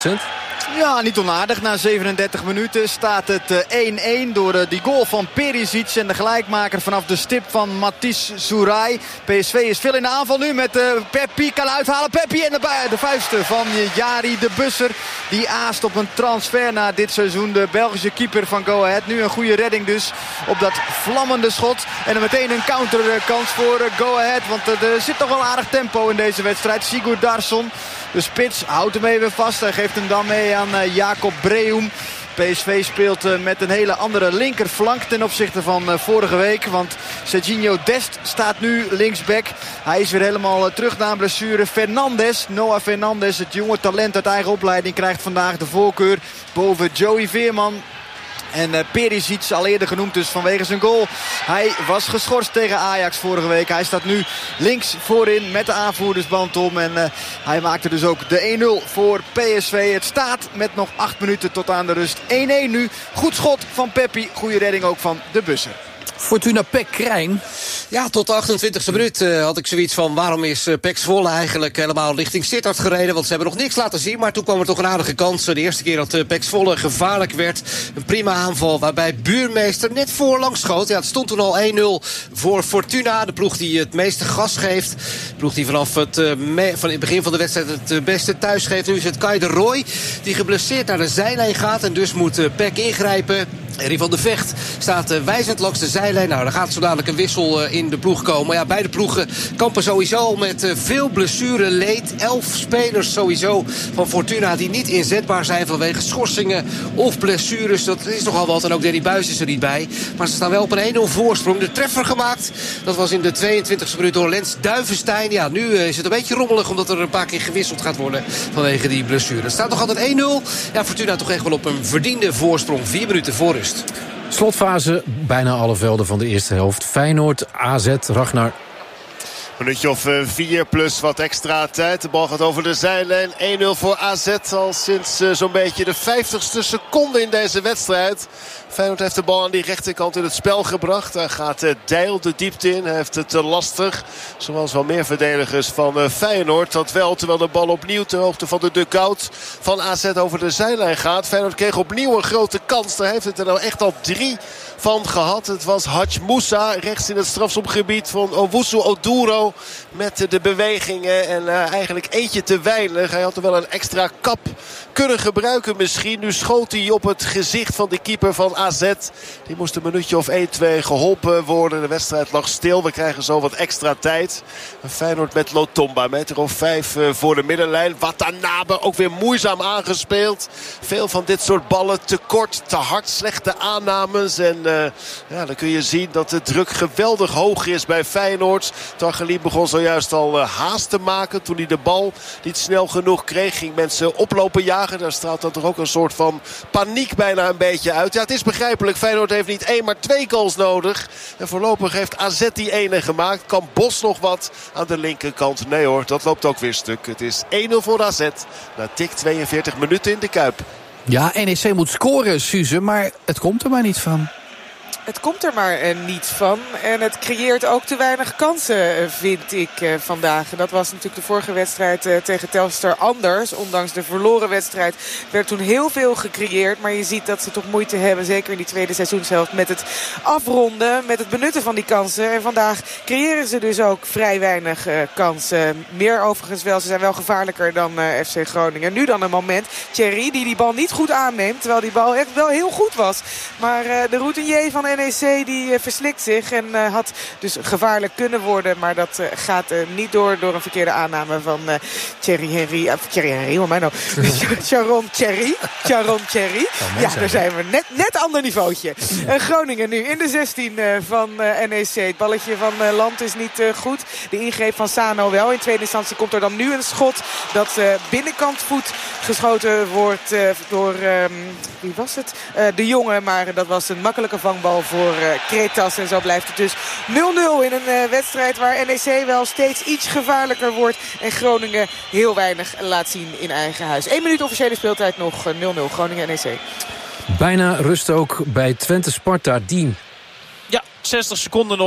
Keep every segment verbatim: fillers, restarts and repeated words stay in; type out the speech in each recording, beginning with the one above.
Ja, niet onaardig. Na zevenendertig minuten staat het één-één door die goal van Perisic. En de gelijkmaker vanaf de stip van Matthijs Soerai. P S V is veel in de aanval nu met uh, Peppi. Kan uithalen. Peppi en de, de vuisten van Jari de Busser. Die aast op een transfer na dit seizoen. De Belgische keeper van Go Ahead. Nu een goede redding dus op dat vlammende schot. En dan meteen een counterkans voor Go Ahead. Want er zit toch wel aardig tempo in deze wedstrijd. Sigurd Darsson. De spits houdt hem even vast. Hij geeft hem dan mee aan uh, Jacob Breum. P S V speelt uh, met een hele andere linkerflank ten opzichte van uh, vorige week. Want Serginho Dest staat nu linksback. Hij is weer helemaal uh, terug na een blessure. Fernandes, Noah Fernandes, het jonge talent uit eigen opleiding, krijgt vandaag de voorkeur boven Joey Veerman. En uh, Perisic, al eerder genoemd dus vanwege zijn goal. Hij was geschorst tegen Ajax vorige week. Hij staat nu links voorin met de aanvoerdersband om. En uh, hij maakte dus ook de één-nul voor P S V. Het staat met nog acht minuten tot aan de rust. één-één nu. Goed schot van Peppi. Goede redding ook van de Busser. Fortuna P E C Krijn. Ja, tot de achtentwintigste minuut uh, had ik zoiets van... waarom is uh, P E C Zwolle eigenlijk helemaal richting Sittard gereden? Want ze hebben nog niks laten zien, maar toen kwam er toch een aardige kans. De eerste keer dat uh, P E C Zwolle gevaarlijk werd. Een prima aanval waarbij Buurmeester net voorlangs schoot. Ja, het stond toen al één-nul voor Fortuna. De ploeg die het meeste gas geeft. De ploeg die vanaf het, uh, me- van het begin van de wedstrijd het uh, beste thuis geeft. Nu is het Kai de Roy die geblesseerd naar de zijlijn gaat. En dus moet uh, P E C ingrijpen. Henry van de Vecht staat uh, wijzend langs de zijlijn. Nou, er gaat zo dadelijk een wissel uh, in de ploeg komen. Ja, beide ploegen kampen sowieso met uh, veel blessureleed. Elf spelers sowieso van Fortuna die niet inzetbaar zijn vanwege schorsingen of blessures. Dat is nogal wat. En ook Danny Buijs is er niet bij. Maar ze staan wel op een één-nul voorsprong. De treffer gemaakt. Dat was in de tweeëntwintigste minuut door Lens Duivenstein. Ja, nu uh, is het een beetje rommelig omdat er een paar keer gewisseld gaat worden vanwege die blessure. Het staat nog altijd één-nul. Ja, Fortuna toch echt wel op een verdiende voorsprong. Vier minuten voor rust. Slotfase, bijna alle velden van de eerste helft. Feyenoord, A Z, Ragnar. Minuutje of vier plus wat extra tijd. De bal gaat over de zijlijn. één-nul voor A Z al sinds uh, zo'n beetje de vijftigste seconde in deze wedstrijd. Feyenoord heeft de bal aan die rechterkant in het spel gebracht. Daar gaat uh, Dijl de diepte in. Hij heeft het uh, lastig. Zoals wel meer verdedigers van uh, Feyenoord. Dat wel, terwijl de bal opnieuw ter hoogte van de dugout van A Z over de zijlijn gaat. Feyenoord kreeg opnieuw een grote kans. Daar heeft het er nou echt al drie van gehad. Het was Hadj Moussa rechts in het strafschopgebied van Owusu Oduro. Met de bewegingen en uh, eigenlijk eentje te weinig. Hij had er wel een extra kap kunnen gebruiken misschien. Nu schoot hij op het gezicht van de keeper van A Z. Die moest een minuutje of één twee geholpen worden. De wedstrijd lag stil. We krijgen zo wat extra tijd. Feyenoord met Lotomba. Meter of vijf uh, voor de middenlijn. Watanabe ook weer moeizaam aangespeeld. Veel van dit soort ballen te kort, te hard, slechte aannames. En uh, ja, dan kun je zien dat de druk geweldig hoog is bij Feyenoord. Targelien begon zojuist al uh, haast te maken. Toen hij de bal niet snel genoeg kreeg, ging mensen oplopen jagen. Daar straalt dan toch ook een soort van paniek bijna een beetje uit. Ja, het is begrijpelijk. Feyenoord heeft niet één, maar twee goals nodig. En voorlopig heeft A Z die ene gemaakt. Kan Bos nog wat aan de linkerkant? Nee hoor, dat loopt ook weer stuk. Het is één-nul voor A Z. Na tik tweeënveertig minuten in de Kuip. Ja, N E C moet scoren, Suze, maar het komt er maar niet van. Het komt er maar uh, niet van. En het creëert ook te weinig kansen, uh, vind ik uh, vandaag. En dat was natuurlijk de vorige wedstrijd uh, tegen Telstar anders. Ondanks de verloren wedstrijd werd toen heel veel gecreëerd. Maar je ziet dat ze toch moeite hebben, zeker in die tweede seizoenshelft, met het afronden, met het benutten van die kansen. En vandaag creëren ze dus ook vrij weinig uh, kansen. Meer overigens wel. Ze zijn wel gevaarlijker dan uh, F C Groningen. Nu dan een moment. Thierry die die bal niet goed aanneemt. Terwijl die bal echt wel heel goed was. Maar uh, de routinier van N E C die uh, verslikt zich en uh, had dus gevaarlijk kunnen worden. Maar dat uh, gaat uh, niet door door een verkeerde aanname van uh, Thierry Henry. Uh, Thierry Henry, hoe mij nou? Sharon Thierry. Sharon Thierry. Ja, daar zijn we. Net, net ander niveautje. Uh, Groningen nu in de zestien uh, van uh, N E C. Het balletje van uh, Land is niet uh, goed. De ingreep van Sano wel. In tweede instantie komt er dan nu een schot dat uh, binnenkant voet geschoten wordt uh, door, um, wie was het? Uh, de jongen, maar dat was een makkelijke vangbal voor uh, Kretas. En zo blijft het dus nul-nul in een uh, wedstrijd waar N E C wel steeds iets gevaarlijker wordt. En Groningen heel weinig laat zien in eigen huis. Eén minuut officiële speeltijd nog. uh, nul-nul Groningen N E C. Bijna rust ook bij Twente Sparta. Dien. Ja, zestig seconden nog.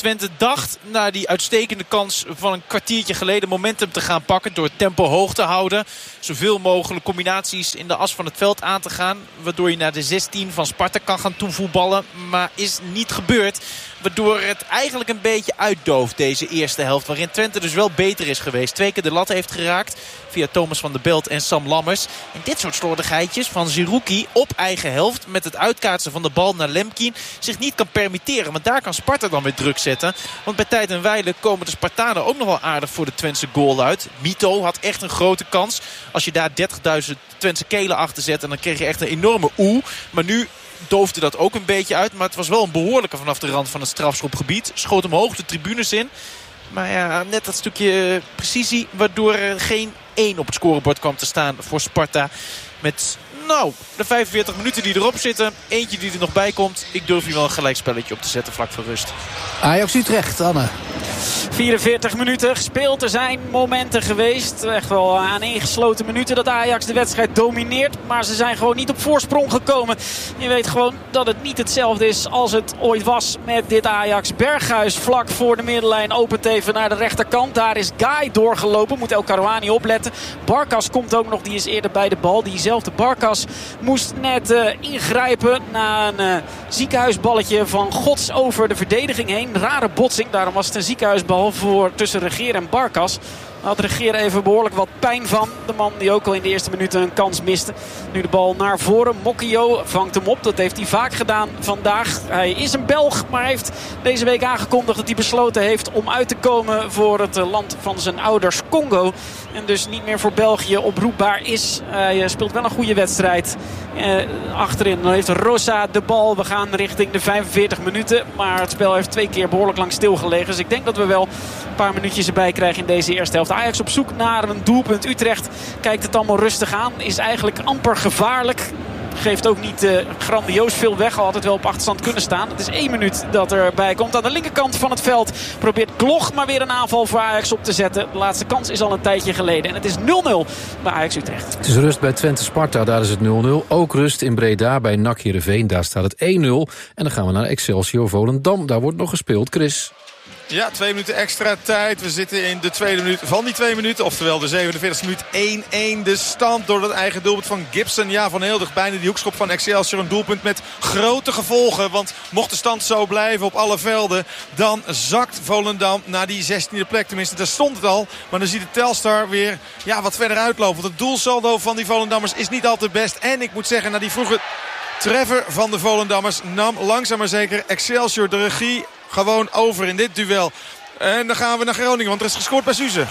Twente dacht na die uitstekende kans van een kwartiertje geleden momentum te gaan pakken. Door het tempo hoog te houden. Zoveel mogelijk combinaties in de as van het veld aan te gaan. Waardoor je naar de zestien van Sparta kan gaan toevoetballen. Maar is niet gebeurd. Waardoor het eigenlijk een beetje uitdooft deze eerste helft. Waarin Twente dus wel beter is geweest. Twee keer de lat heeft geraakt. Via Thomas van der Belt en Sam Lammers. En dit soort slordigheidjes van Zerouki op eigen helft. Met het uitkaatsen van de bal naar Lemkin. Zich niet kan permitteren. Want daar kan Sparta dan weer druk zetten. Want bij tijd en wijle komen de Spartanen ook nog wel aardig voor de Twentse goal uit. Mito had echt een grote kans. Als je daar dertigduizend Twentse kelen achter zet. En dan kreeg je echt een enorme oe. Maar nu doofde dat ook een beetje uit. Maar het was wel een behoorlijke vanaf de rand van het strafschopgebied. Schoot hem hoog de tribunes in. Maar ja, net dat stukje precisie. Waardoor er geen één op het scorebord kwam te staan voor Sparta. Met nou, de vijfenveertig minuten die erop zitten. Eentje die er nog bij komt. Ik durf hier wel een gelijkspelletje op te zetten vlak voor rust. Ajax-Utrecht, Anne. vierenveertig minuten gespeeld. Er zijn momenten geweest. Echt wel aaneengesloten minuten dat Ajax de wedstrijd domineert. Maar ze zijn gewoon niet op voorsprong gekomen. Je weet gewoon dat het niet hetzelfde is als het ooit was met dit Ajax. Berghuis vlak voor de middenlijn opent even naar de rechterkant. Daar is Guy doorgelopen. Moet El Karouani opletten. Barkas komt ook nog. Die is eerder bij de bal. Diezelfde Barkas moest net uh, ingrijpen na een uh, ziekenhuisballetje van Gods over de verdediging heen. Rare botsing. Daarom was het een ziekenhuisbal voor tussen Regeer en Barkas. Had Regeer even behoorlijk wat pijn van. De man die ook al in de eerste minuten een kans miste. Nu de bal naar voren. Mokio vangt hem op. Dat heeft hij vaak gedaan vandaag. Hij is een Belg, maar heeft deze week aangekondigd dat hij besloten heeft om uit te komen voor het land van zijn ouders Congo. En dus niet meer voor België oproepbaar is. Hij speelt wel een goede wedstrijd. Uh, achterin dan heeft Rosa de bal. We gaan richting de vijfenveertig minuten. Maar het spel heeft twee keer behoorlijk lang stilgelegen. Dus ik denk dat we wel een paar minuutjes erbij krijgen in deze eerste helft. Ajax op zoek naar een doelpunt. Utrecht kijkt het allemaal rustig aan. Is eigenlijk amper gevaarlijk. Geeft ook niet uh, grandioos veel weg. Al had het wel op achterstand kunnen staan. Het is één minuut dat erbij komt. Aan de linkerkant van het veld probeert Glog maar weer een aanval voor Ajax op te zetten. De laatste kans is al een tijdje geleden. En het is nul nul bij Ajax Utrecht. Het is rust bij Twente Sparta, daar is het nul nul. Ook rust in Breda bij N A C Heerenveen, daar staat het één nul. En dan gaan we naar Excelsior Volendam. Daar wordt nog gespeeld, Chris. Ja, twee minuten extra tijd. We zitten in de tweede minuut van die twee minuten. Oftewel de zevenenveertigste minuut één één. De stand door het eigen doelpunt van Gibson. Ja, van heel dichtbij die hoekschop van Excelsior. Een doelpunt met grote gevolgen. Want mocht de stand zo blijven op alle velden, dan zakt Volendam naar die zestiende plek. Tenminste, daar stond het al. Maar dan ziet de Telstar weer ja, wat verder uitlopen. Want het doelsaldo van die Volendammers is niet altijd best. En ik moet zeggen, na die vroege treffer van de Volendammers nam langzaam maar zeker Excelsior de regie gewoon over in dit duel. En dan gaan we naar Groningen, want er is gescoord bij Suze.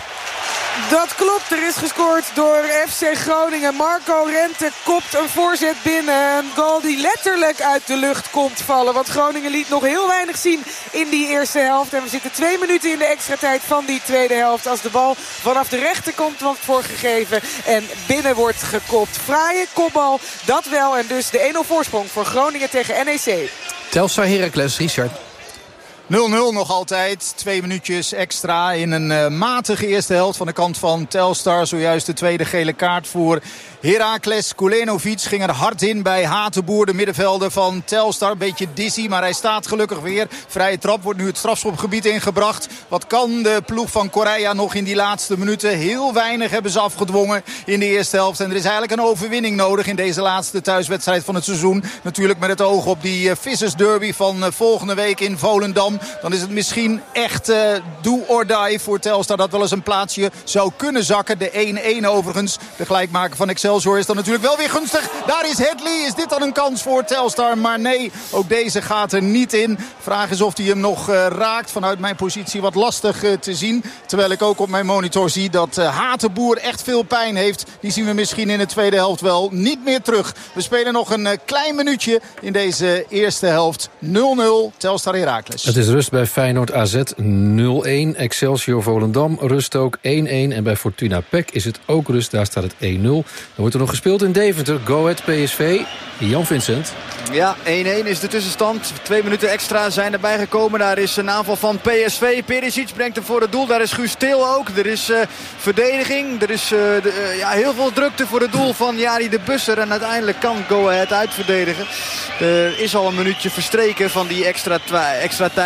Dat klopt, er is gescoord door F C Groningen. Marco Rente kopt een voorzet binnen. Een goal die letterlijk uit de lucht komt vallen. Want Groningen liet nog heel weinig zien in die eerste helft. En we zitten twee minuten in de extra tijd van die tweede helft. Als de bal vanaf de rechterkant wordt voorgegeven en binnen wordt gekopt. Fraaie kopbal, dat wel. En dus de één nul voorsprong voor Groningen tegen N E C. Telstar Heracles, Richard. nul nul nog altijd. Twee minuutjes extra in een uh, matige eerste helft van de kant van Telstar. Zojuist de tweede gele kaart voor Heracles. Kulenovic ging er hard in bij Hatenboer, de middenvelder van Telstar. Een beetje dizzy, maar hij staat gelukkig weer. Vrije trap wordt nu het strafschopgebied ingebracht. Wat kan de ploeg van Correa nog in die laatste minuten? Heel weinig hebben ze afgedwongen in de eerste helft. En er is eigenlijk een overwinning nodig in deze laatste thuiswedstrijd van het seizoen. Natuurlijk met het oog op die uh, Vissers Derby van uh, volgende week in Volendam. Dan is het misschien echt uh, do or die voor Telstar dat wel eens een plaatsje zou kunnen zakken. De één één overigens. De gelijkmaker van Excelsior is dan natuurlijk wel weer gunstig. Daar is Hedley. Is dit dan een kans voor Telstar? Maar nee, ook deze gaat er niet in. Vraag is of hij hem nog uh, raakt. Vanuit mijn positie wat lastig uh, te zien. Terwijl ik ook op mijn monitor zie dat uh, Hatenboer echt veel pijn heeft. Die zien we misschien in de tweede helft wel niet meer terug. We spelen nog een uh, klein minuutje in deze eerste helft. nul nul Telstar Heracles. Het is rust bij Feyenoord A Z nul één. Excelsior Volendam rust ook één één. En bij Fortuna P E C is het ook rust. Daar staat het één nul. Dan wordt er nog gespeeld in Deventer. Go Ahead P S V. Jan Vincent. Ja, één één is de tussenstand. Twee minuten extra zijn erbij gekomen. Daar is een aanval van P S V. Perisic brengt hem voor het doel. Daar is Guus Til ook. Er is uh, verdediging. Er is uh, de, uh, ja, heel veel drukte voor het doel van Jari de Busser. En uiteindelijk kan Go Ahead uitverdedigen. Er is al een minuutje verstreken van die extra, extra tijd.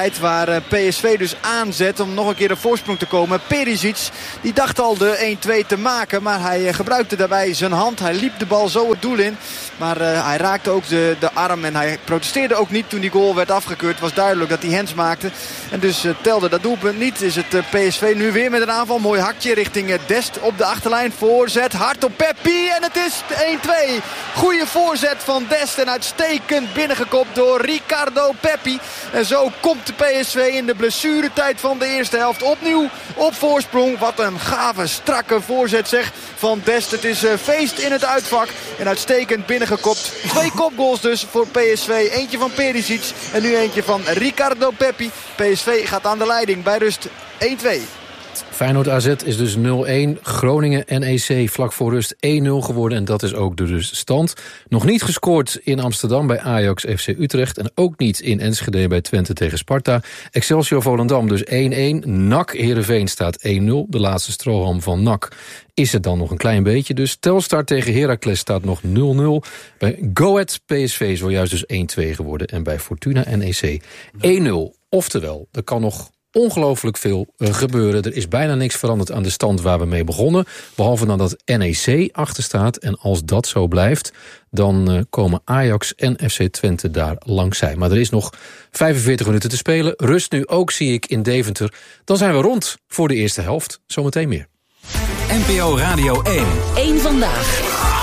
tijd waar uh, P S V dus aanzet om nog een keer een voorsprong te komen. Perisic die dacht al de één twee te maken, maar hij uh, gebruikte daarbij zijn hand. Hij liep de bal zo het doel in, maar uh, hij raakte ook de, de arm en hij protesteerde ook niet toen die goal werd afgekeurd. Het was duidelijk dat hij hands maakte en dus uh, telde dat doelpunt niet. Is het uh, P S V nu weer met een aanval. Mooi hakje richting uh, Dest op de achterlijn. Voorzet, hard op Peppi en het is één twee. Goeie voorzet van Dest en uitstekend binnengekopt door Ricardo Peppi. En zo komt de P S V in de blessuretijd van de eerste helft opnieuw op voorsprong. Wat een gave, strakke voorzet zeg van Dest. Het is uh, feest in het uitvak en uitstekend binnengekopt. Twee kopgoals dus voor P S V. Eentje van Perisic en nu eentje van Ricardo Peppi. P S V gaat aan de leiding bij rust één twee. Feyenoord A Z is dus nul één. Groningen N E C vlak voor rust één nul geworden. En dat is ook de ruststand. Nog niet gescoord in Amsterdam bij Ajax F C Utrecht. En ook niet in Enschede bij Twente tegen Sparta. Excelsior Volendam dus één één. N A C Heerenveen staat één nul. De laatste strohalm van N A C is het dan nog een klein beetje. Dus Telstar tegen Heracles staat nog nul nul. Bij Go Ahead P S V zojuist dus één twee geworden. En bij Fortuna N E C één nul. Oftewel, er kan nog ongelooflijk veel uh, gebeuren. Er is bijna niks veranderd aan de stand waar we mee begonnen. Behalve dan dat N E C achter staat. En als dat zo blijft, dan uh, komen Ajax en F C Twente daar langzij. Maar er is nog vijfenveertig minuten te spelen. Rust nu ook, zie ik, in Deventer. Dan zijn we rond voor de eerste helft. Zometeen meer. N P O Radio één. Eén vandaag.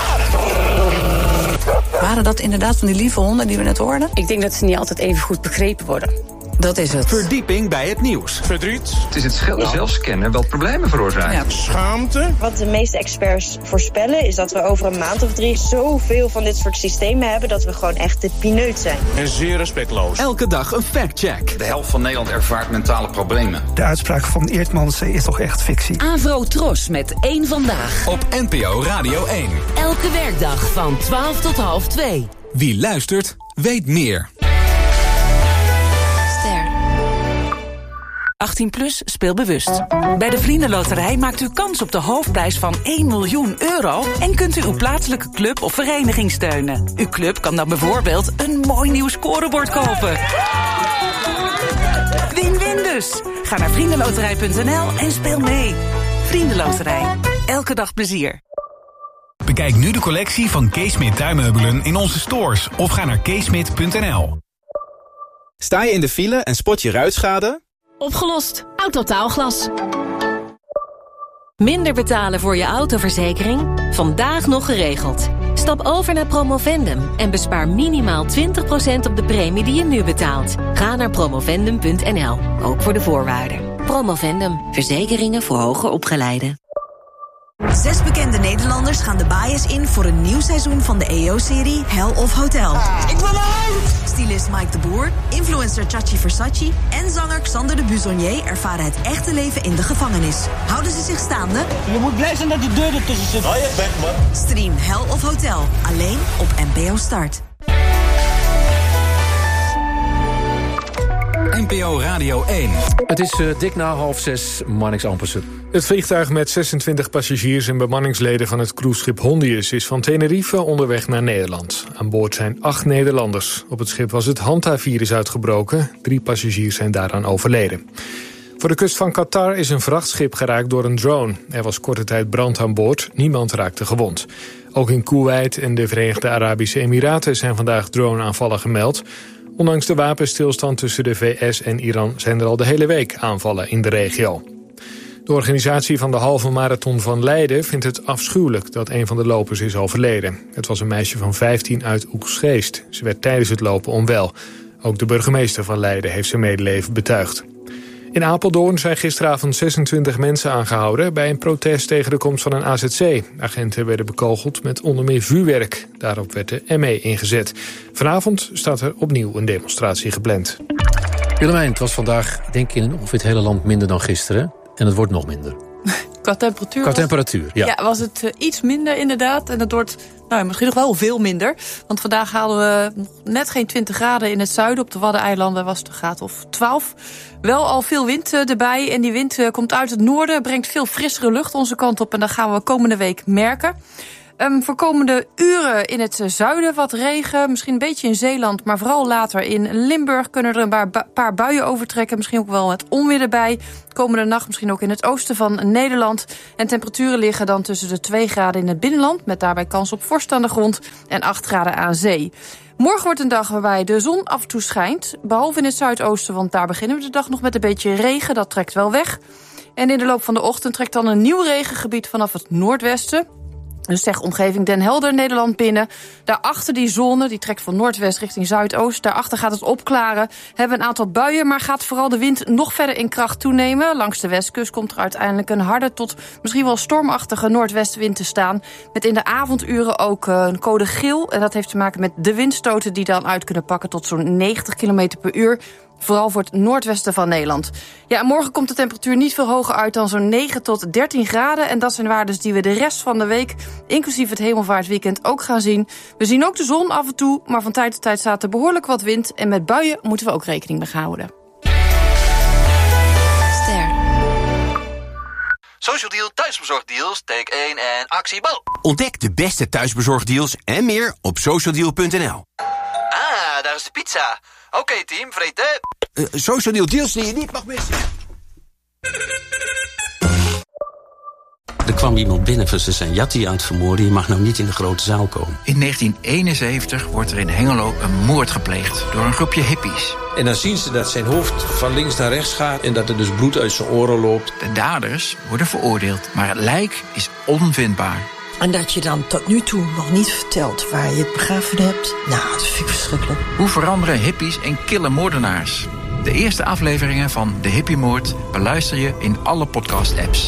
Waren dat inderdaad van die lieve honden die we net hoorden? Ik denk dat ze niet altijd even goed begrepen worden. Dat is het. Verdieping bij het nieuws. Verdriet. Het is het schilder zelfscannen wat problemen veroorzaakt. Ja. Schaamte. Wat de meeste experts voorspellen is dat we over een maand of drie zoveel van dit soort systemen hebben dat we gewoon echt de pineut zijn. En zeer respectloos. Elke dag een factcheck. De helft van Nederland ervaart mentale problemen. De uitspraak van Eertmans is toch echt fictie. Avro Tros met één vandaag. Op N P O Radio één. Elke werkdag van twaalf tot half twee. Wie luistert, weet meer. achttien plus, speel bewust. Bij de Vriendenloterij maakt u kans op de hoofdprijs van één miljoen euro... en kunt u uw plaatselijke club of vereniging steunen. Uw club kan dan bijvoorbeeld een mooi nieuw scorebord kopen. Win-win dus. Ga naar vriendenloterij punt n l en speel mee. Vriendenloterij. Elke dag plezier. Bekijk nu de collectie van Keesmit tuinmeubelen in onze stores... of ga naar keesmit punt n l. Sta je in de file en spot je ruitschade? Opgelost. Autotaalglas. Minder betalen voor je autoverzekering? Vandaag nog geregeld. Stap over naar Promovendum en bespaar minimaal twintig procent op de premie die je nu betaalt. Ga naar promovendum punt n l, ook voor de voorwaarden. Promovendum, verzekeringen voor hoger opgeleiden. Zes bekende Nederlanders gaan de bias in voor een nieuw seizoen van de E O-serie Hell of Hotel. Ah, ik wil uit! Stylist Mike de Boer, influencer Chachi Versace en zanger Xander de Buzonier ervaren het echte leven in de gevangenis. Houden ze zich staande? Je moet blij zijn dat die deur ertussen zit. Oh, je bent man. Stream Hell of Hotel, alleen op N P O Start. N P O Radio één. Het is uh, dik na half zes, Marnix Ampersen. Het vliegtuig met zesentwintig passagiers en bemanningsleden van het cruiseschip Hondius is van Tenerife onderweg naar Nederland. Aan boord zijn acht Nederlanders. Op het schip was het Hanta-virus uitgebroken. Drie passagiers zijn daaraan overleden. Voor de kust van Qatar is een vrachtschip geraakt door een drone. Er was korte tijd brand aan boord. Niemand raakte gewond. Ook in Kuwait en de Verenigde Arabische Emiraten zijn vandaag droneaanvallen gemeld. Ondanks de wapenstilstand tussen de V S en Iran zijn er al de hele week aanvallen in de regio. De organisatie van de halve marathon van Leiden vindt het afschuwelijk dat een van de lopers is overleden. Het was een meisje van vijftien uit Oegstgeest. Ze werd tijdens het lopen onwel. Ook de burgemeester van Leiden heeft zijn medeleven betuigd. In Apeldoorn zijn gisteravond zesentwintig mensen aangehouden bij een protest tegen de komst van een A Z C. Agenten werden bekogeld met onder meer vuurwerk. Daarop werd de M E ingezet. Vanavond staat er opnieuw een demonstratie gepland. Willemijn, het was vandaag, ik denk in ongeveer het hele land minder dan gisteren. En het wordt nog minder. Qua temperatuur, Qua temperatuur was, ja. ja, was het uh, iets minder inderdaad. En het wordt nou, misschien nog wel veel minder. Want vandaag haalden we nog net geen twintig graden in het zuiden. Op de Waddeneilanden was het een graad of twaalf. Wel al veel wind uh, erbij. En die wind uh, komt uit het noorden. Brengt veel frissere lucht onze kant op. En dat gaan we komende week merken. Um, voor komende uren in het zuiden wat regen. Misschien een beetje in Zeeland, maar vooral later in Limburg kunnen er een paar, bu- paar buien overtrekken. Misschien ook wel met onweer erbij. Komende nacht misschien ook in het oosten van Nederland. En temperaturen liggen dan tussen de twee graden in het binnenland, met daarbij kans op vorst aan de grond, en acht graden aan zee. Morgen wordt een dag waarbij de zon af en toe schijnt. Behalve in het zuidoosten, want daar beginnen we de dag nog met een beetje regen. Dat trekt wel weg. En in de loop van de ochtend trekt dan een nieuw regengebied vanaf het noordwesten. Dus zeg omgeving Den Helder, Nederland binnen. Daarachter die zone, die trekt van noordwest richting zuidoost. Daarachter gaat het opklaren. Hebben een aantal buien, maar gaat vooral de wind nog verder in kracht toenemen. Langs de westkust komt er uiteindelijk een harde tot misschien wel stormachtige noordwestenwind te staan. Met in de avonduren ook een code geel. En dat heeft te maken met de windstoten die dan uit kunnen pakken tot zo'n negentig kilometer per uur. Vooral voor het noordwesten van Nederland. Ja, morgen komt de temperatuur niet veel hoger uit dan zo'n negen tot dertien graden. En dat zijn waardes die we de rest van de week, inclusief het hemelvaartweekend, ook gaan zien. We zien ook de zon af en toe, maar van tijd tot tijd staat er behoorlijk wat wind. En met buien moeten we ook rekening mee houden. Ster. Social Deal thuisbezorgdeals, take één en actie bal. Ontdek de beste thuisbezorgdeals en meer op social deal punt n l. Ah, daar is de pizza. Oké okay, team, vreten. Uh, Social Deal deals die je niet mag missen. Er kwam iemand binnen van ze zijn Jatti aan het vermoorden. Je mag nou niet in de grote zaal komen. In negentien eenenzeventig wordt er in Hengelo een moord gepleegd door een groepje hippies. En dan zien ze dat zijn hoofd van links naar rechts gaat en dat er dus bloed uit zijn oren loopt. De daders worden veroordeeld, maar het lijk is onvindbaar. En dat je dan tot nu toe nog niet vertelt waar je het begraven hebt. Nou, dat vind ik verschrikkelijk. Hoe veranderen hippies in kille moordenaars? De eerste afleveringen van De Hippiemoord beluister je in alle podcast-apps.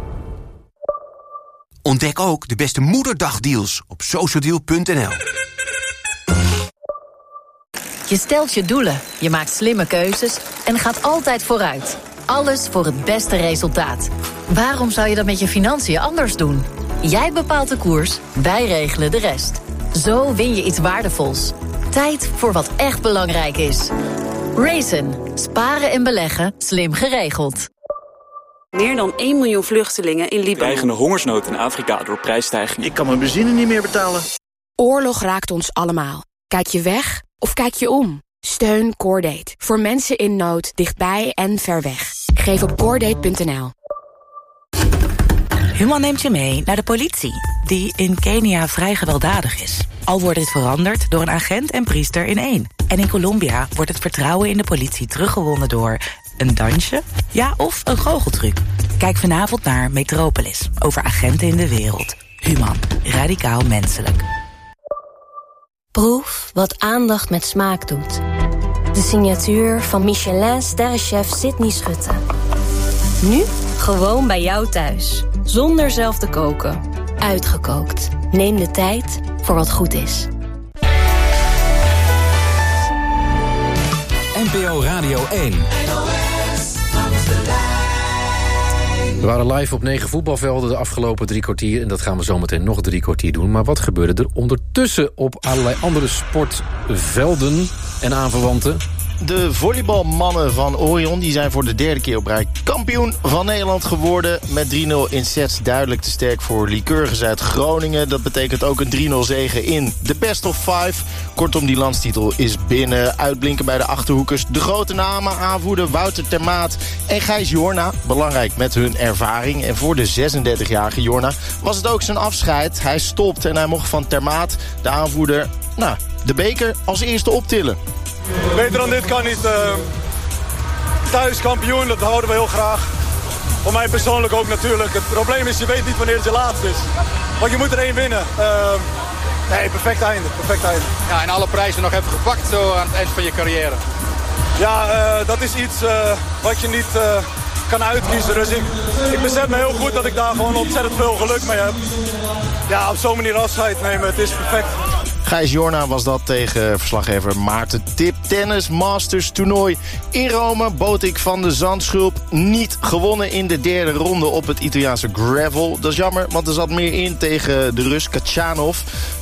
Ontdek ook de beste moederdagdeals op social deal punt n l. Je stelt je doelen, je maakt slimme keuzes en gaat altijd vooruit. Alles voor het beste resultaat. Waarom zou je dat met je financiën anders doen? Jij bepaalt de koers, wij regelen de rest. Zo win je iets waardevols. Tijd voor wat echt belangrijk is. Raisin. Sparen en beleggen, slim geregeld. Meer dan één miljoen vluchtelingen in Libanon. Dreigende hongersnood in Afrika door prijsstijgingen. Ik kan mijn benzine niet meer betalen. Oorlog raakt ons allemaal. Kijk je weg of kijk je om? Steun Cordate. Voor mensen in nood, dichtbij en ver weg. Geef op cordate punt n l. Human neemt je mee naar de politie, die in Kenia vrij gewelddadig is. Al wordt dit veranderd door een agent en priester in één. En in Colombia wordt het vertrouwen in de politie teruggewonnen door een dansje, ja, of een goocheltruc. Kijk vanavond naar Metropolis, over agenten in de wereld. Human, radicaal menselijk. Proef wat aandacht met smaak doet. De signatuur van Michelin-sterrenchef Sydney Schutte. Nu gewoon bij jou thuis. Zonder zelf te koken. Uitgekookt. Neem de tijd voor wat goed is. N P O Radio één. We waren live op negen voetbalvelden de afgelopen drie kwartier... en dat gaan we zometeen nog drie kwartier doen. Maar wat gebeurde er ondertussen op allerlei andere sportvelden en aanverwanten? De volleybalmannen van Orion die zijn voor de derde keer op rij kampioen van Nederland geworden. Met drie nul in sets duidelijk te sterk voor Lycurgus uit Groningen. Dat betekent ook een drie nul zege in de best of five. Kortom, die landstitel is binnen. Uitblinken bij de Achterhoekers de grote namen. Aanvoerder Wouter Termaat en Gijs Jorna. Belangrijk met hun ervaring. En voor de zesendertigjarige Jorna was het ook zijn afscheid. Hij stopt en hij mocht van Termaat, de aanvoerder, nou, de beker als eerste optillen. Beter dan dit kan niet. Uh, thuis kampioen, dat houden we heel graag. Voor mij persoonlijk ook natuurlijk. Het probleem is, je weet niet wanneer het je laatste is. Want je moet er één winnen. Uh, nee, perfect einde, perfect einde. Ja, en alle prijzen nog even gepakt zo aan het eind van je carrière. Ja, uh, dat is iets uh, wat je niet uh, kan uitkiezen. Dus ik, ik besef me heel goed dat ik daar gewoon ontzettend veel geluk mee heb. Ja, op zo'n manier afscheid nemen, het is perfect. Gijs Jorna was dat tegen verslaggever Maarten Tip. Tennis Masters toernooi in Rome. Botik van de Zandschulp niet gewonnen in de derde ronde op het Italiaanse gravel. Dat is jammer, want er zat meer in tegen de Rus Kachanov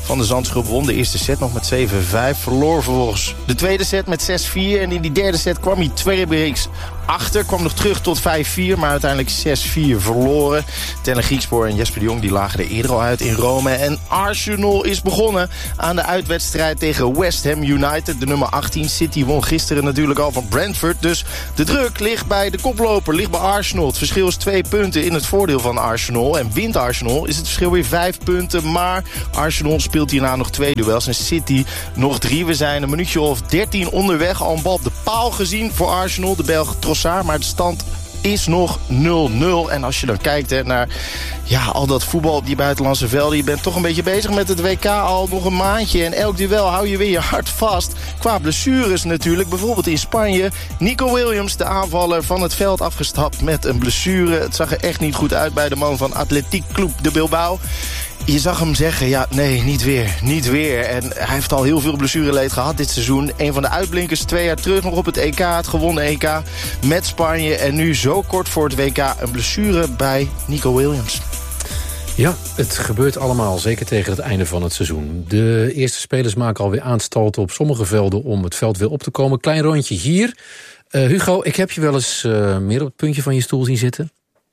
Van de Zandschulp won de eerste set nog met zeven vijf. Verloor vervolgens de tweede set met zes vier. En in die derde set kwam hij twee breaks achter. Kwam nog terug tot vijf vier, maar uiteindelijk zes vier verloren. Tellen Griekspoor en Jesper de Jong die lagen er eerder al uit in Rome. En Arsenal is begonnen aan de uitwedstrijd tegen West Ham United. De nummer achttien. City won gisteren natuurlijk al van Brentford. Dus de druk ligt bij de koploper, ligt bij Arsenal. Het verschil is twee punten in het voordeel van Arsenal. En wint Arsenal is het verschil weer vijf punten. Maar Arsenal speelt hierna nog twee duels. En City nog drie. We zijn een minuutje of dertien onderweg. Al een bal op de paal gezien voor Arsenal. De Belg Trossard. Maar de stand is nog nul nul. En als je dan kijkt hè, naar ja, al dat voetbal op die buitenlandse velden. Je bent toch een beetje bezig met het W K al nog een maandje. En elk duel hou je weer je hart vast. Qua blessures natuurlijk. Bijvoorbeeld in Spanje. Nico Williams, de aanvaller, van het veld afgestapt met een blessure. Het zag er echt niet goed uit bij de man van Athletic Club de Bilbao. Je zag hem zeggen, ja, nee, niet weer, niet weer. En hij heeft al heel veel blessureleed gehad dit seizoen. Een van de uitblinkers twee jaar terug nog op het E K. Het gewonnen E K met Spanje. En nu zo kort voor het W K een blessure bij Nico Williams. Ja, het gebeurt allemaal, zeker tegen het einde van het seizoen. De eerste spelers maken alweer aanstalten op sommige velden om het veld weer op te komen. Klein rondje hier. Uh, Hugo, ik heb je wel eens uh, meer op het puntje van je stoel zien zitten.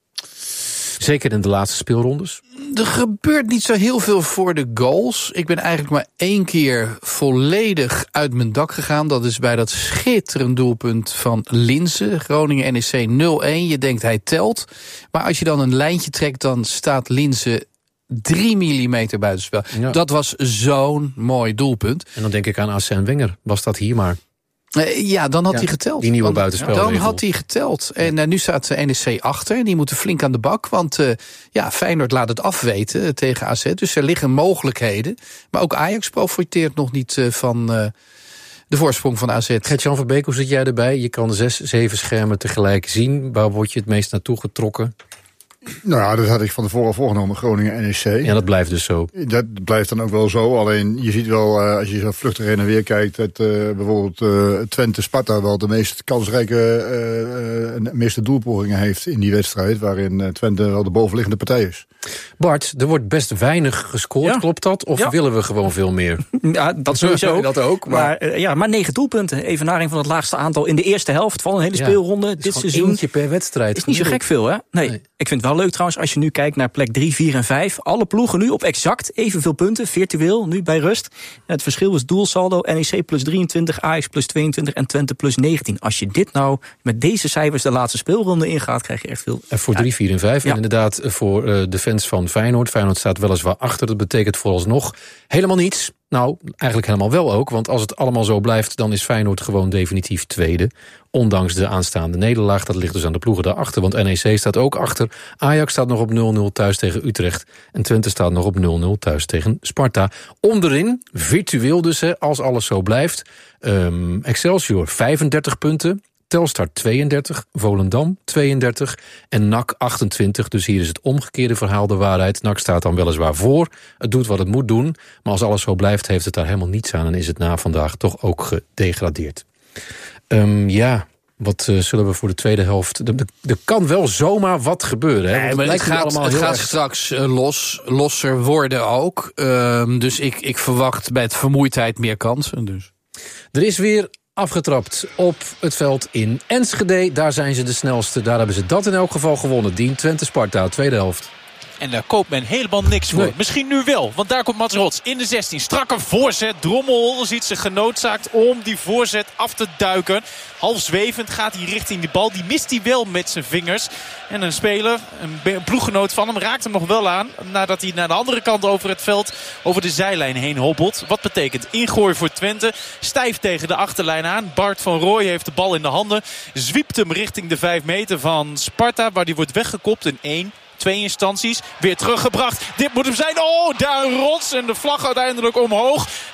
Zeker in de laatste speelrondes. Er gebeurt niet zo heel veel voor de goals. Ik ben eigenlijk maar één keer volledig uit mijn dak gegaan. Dat is bij dat schitterend doelpunt van Linse. Groningen N E C nul een. Je denkt hij telt. Maar als je dan een lijntje trekt, dan staat Linse drie millimeter buitenspel. Ja. Dat was zo'n mooi doelpunt. En dan denk ik aan Arsène Wenger. Was dat hier maar. Ja, dan had ja, hij geteld. Die nieuwe buitenspelregel. Dan had hij geteld. En uh, nu staat de N E C achter. Die moeten flink aan de bak. Want uh, ja, Feyenoord laat het afweten uh, tegen A Z. Dus er liggen mogelijkheden. Maar ook Ajax profiteert nog niet uh, van uh, de voorsprong van A Z. Gert-Jan Verbeek, hoe zit jij erbij? Je kan zes, zeven schermen tegelijk zien. Waar word je het meest naartoe getrokken? Nou ja, dat had ik van tevoren al voorgenomen, Groningen N E C. Ja, dat blijft dus zo. Dat blijft dan ook wel zo. Alleen je ziet wel, uh, als je zo vluchtig heen en weer kijkt, dat uh, bijvoorbeeld uh, Twente-Sparta wel de meest kansrijke, uh, uh, meeste doelpogingen heeft in die wedstrijd, waarin uh, Twente wel de bovenliggende partij is. Bart, er wordt best weinig gescoord, ja. Klopt dat? Of ja. willen we gewoon veel meer? Ja, dat sowieso. dat ook. Maar, maar, uh, ja, maar negen doelpunten. Evenaring van het laagste aantal in de eerste helft van een hele ja, speelronde dit seizoen. Eentje per wedstrijd. Is niet zo gek veel, hè? Nee. nee. Ik vind het wel leuk trouwens, als je nu kijkt naar plek drie, vier en vijf. Alle ploegen nu op exact evenveel punten, virtueel, nu bij rust. Het verschil is doelsaldo, N E C plus drieëntwintig, Ajax plus tweeëntwintig en Twente plus negentien. Als je dit nou met deze cijfers de laatste speelronde ingaat, krijg je echt veel. En voor drie, vier en vijf. Ja. En inderdaad voor uh, de fans van Feyenoord. Feyenoord staat weliswaar achter. Dat betekent vooralsnog helemaal niets. Nou, eigenlijk helemaal wel ook. Want als het allemaal zo blijft, dan is Feyenoord gewoon definitief tweede. Ondanks de aanstaande nederlaag. Dat ligt dus aan de ploegen daarachter. Want N E C staat ook achter. Ajax staat nog op nul nul thuis tegen Utrecht. En Twente staat nog op nul nul thuis tegen Sparta. Onderin, virtueel dus, hè, als alles zo blijft. Um, Excelsior vijfendertig punten. Telstar tweeëndertig, Volendam tweeëndertig en N A C achtentwintig. Dus hier is het omgekeerde verhaal de waarheid. N A C staat dan weliswaar voor. Het doet wat het moet doen. Maar als alles zo blijft, heeft het daar helemaal niets aan. En is het na vandaag toch ook gedegradeerd. Um, ja, wat uh, zullen we voor de tweede helft... Er kan wel zomaar wat gebeuren. Hè? Nee, maar het gaat, het gaat erg... straks uh, los, losser worden ook. Um, dus ik, ik verwacht bij het vermoeidheid meer kansen. Dus. Er is weer afgetrapt op het veld in Enschede. Daar zijn ze de snelste. Daar hebben ze dat in elk geval gewonnen. Dien Twente-Sparta, tweede helft. En daar koopt men helemaal niks voor. Nee. Misschien nu wel, want daar komt Mats Rots in de zestien. Strakke voorzet. Drommel ziet zich genoodzaakt om die voorzet af te duiken. Half zwevend gaat hij richting die bal. Die mist hij wel met zijn vingers. En een speler, een ploeggenoot van hem, raakt hem nog wel aan. Nadat hij naar de andere kant over het veld, over de zijlijn heen hobbelt. Wat betekent ingooi voor Twente. Stijf tegen de achterlijn aan. Bart van Rooij heeft de bal in de handen. Zwiept hem richting de vijf meter van Sparta. Waar die wordt weggekopt in één. Twee instanties, weer teruggebracht. Dit moet hem zijn. Oh, daar Rots en de vlag uiteindelijk omhoog.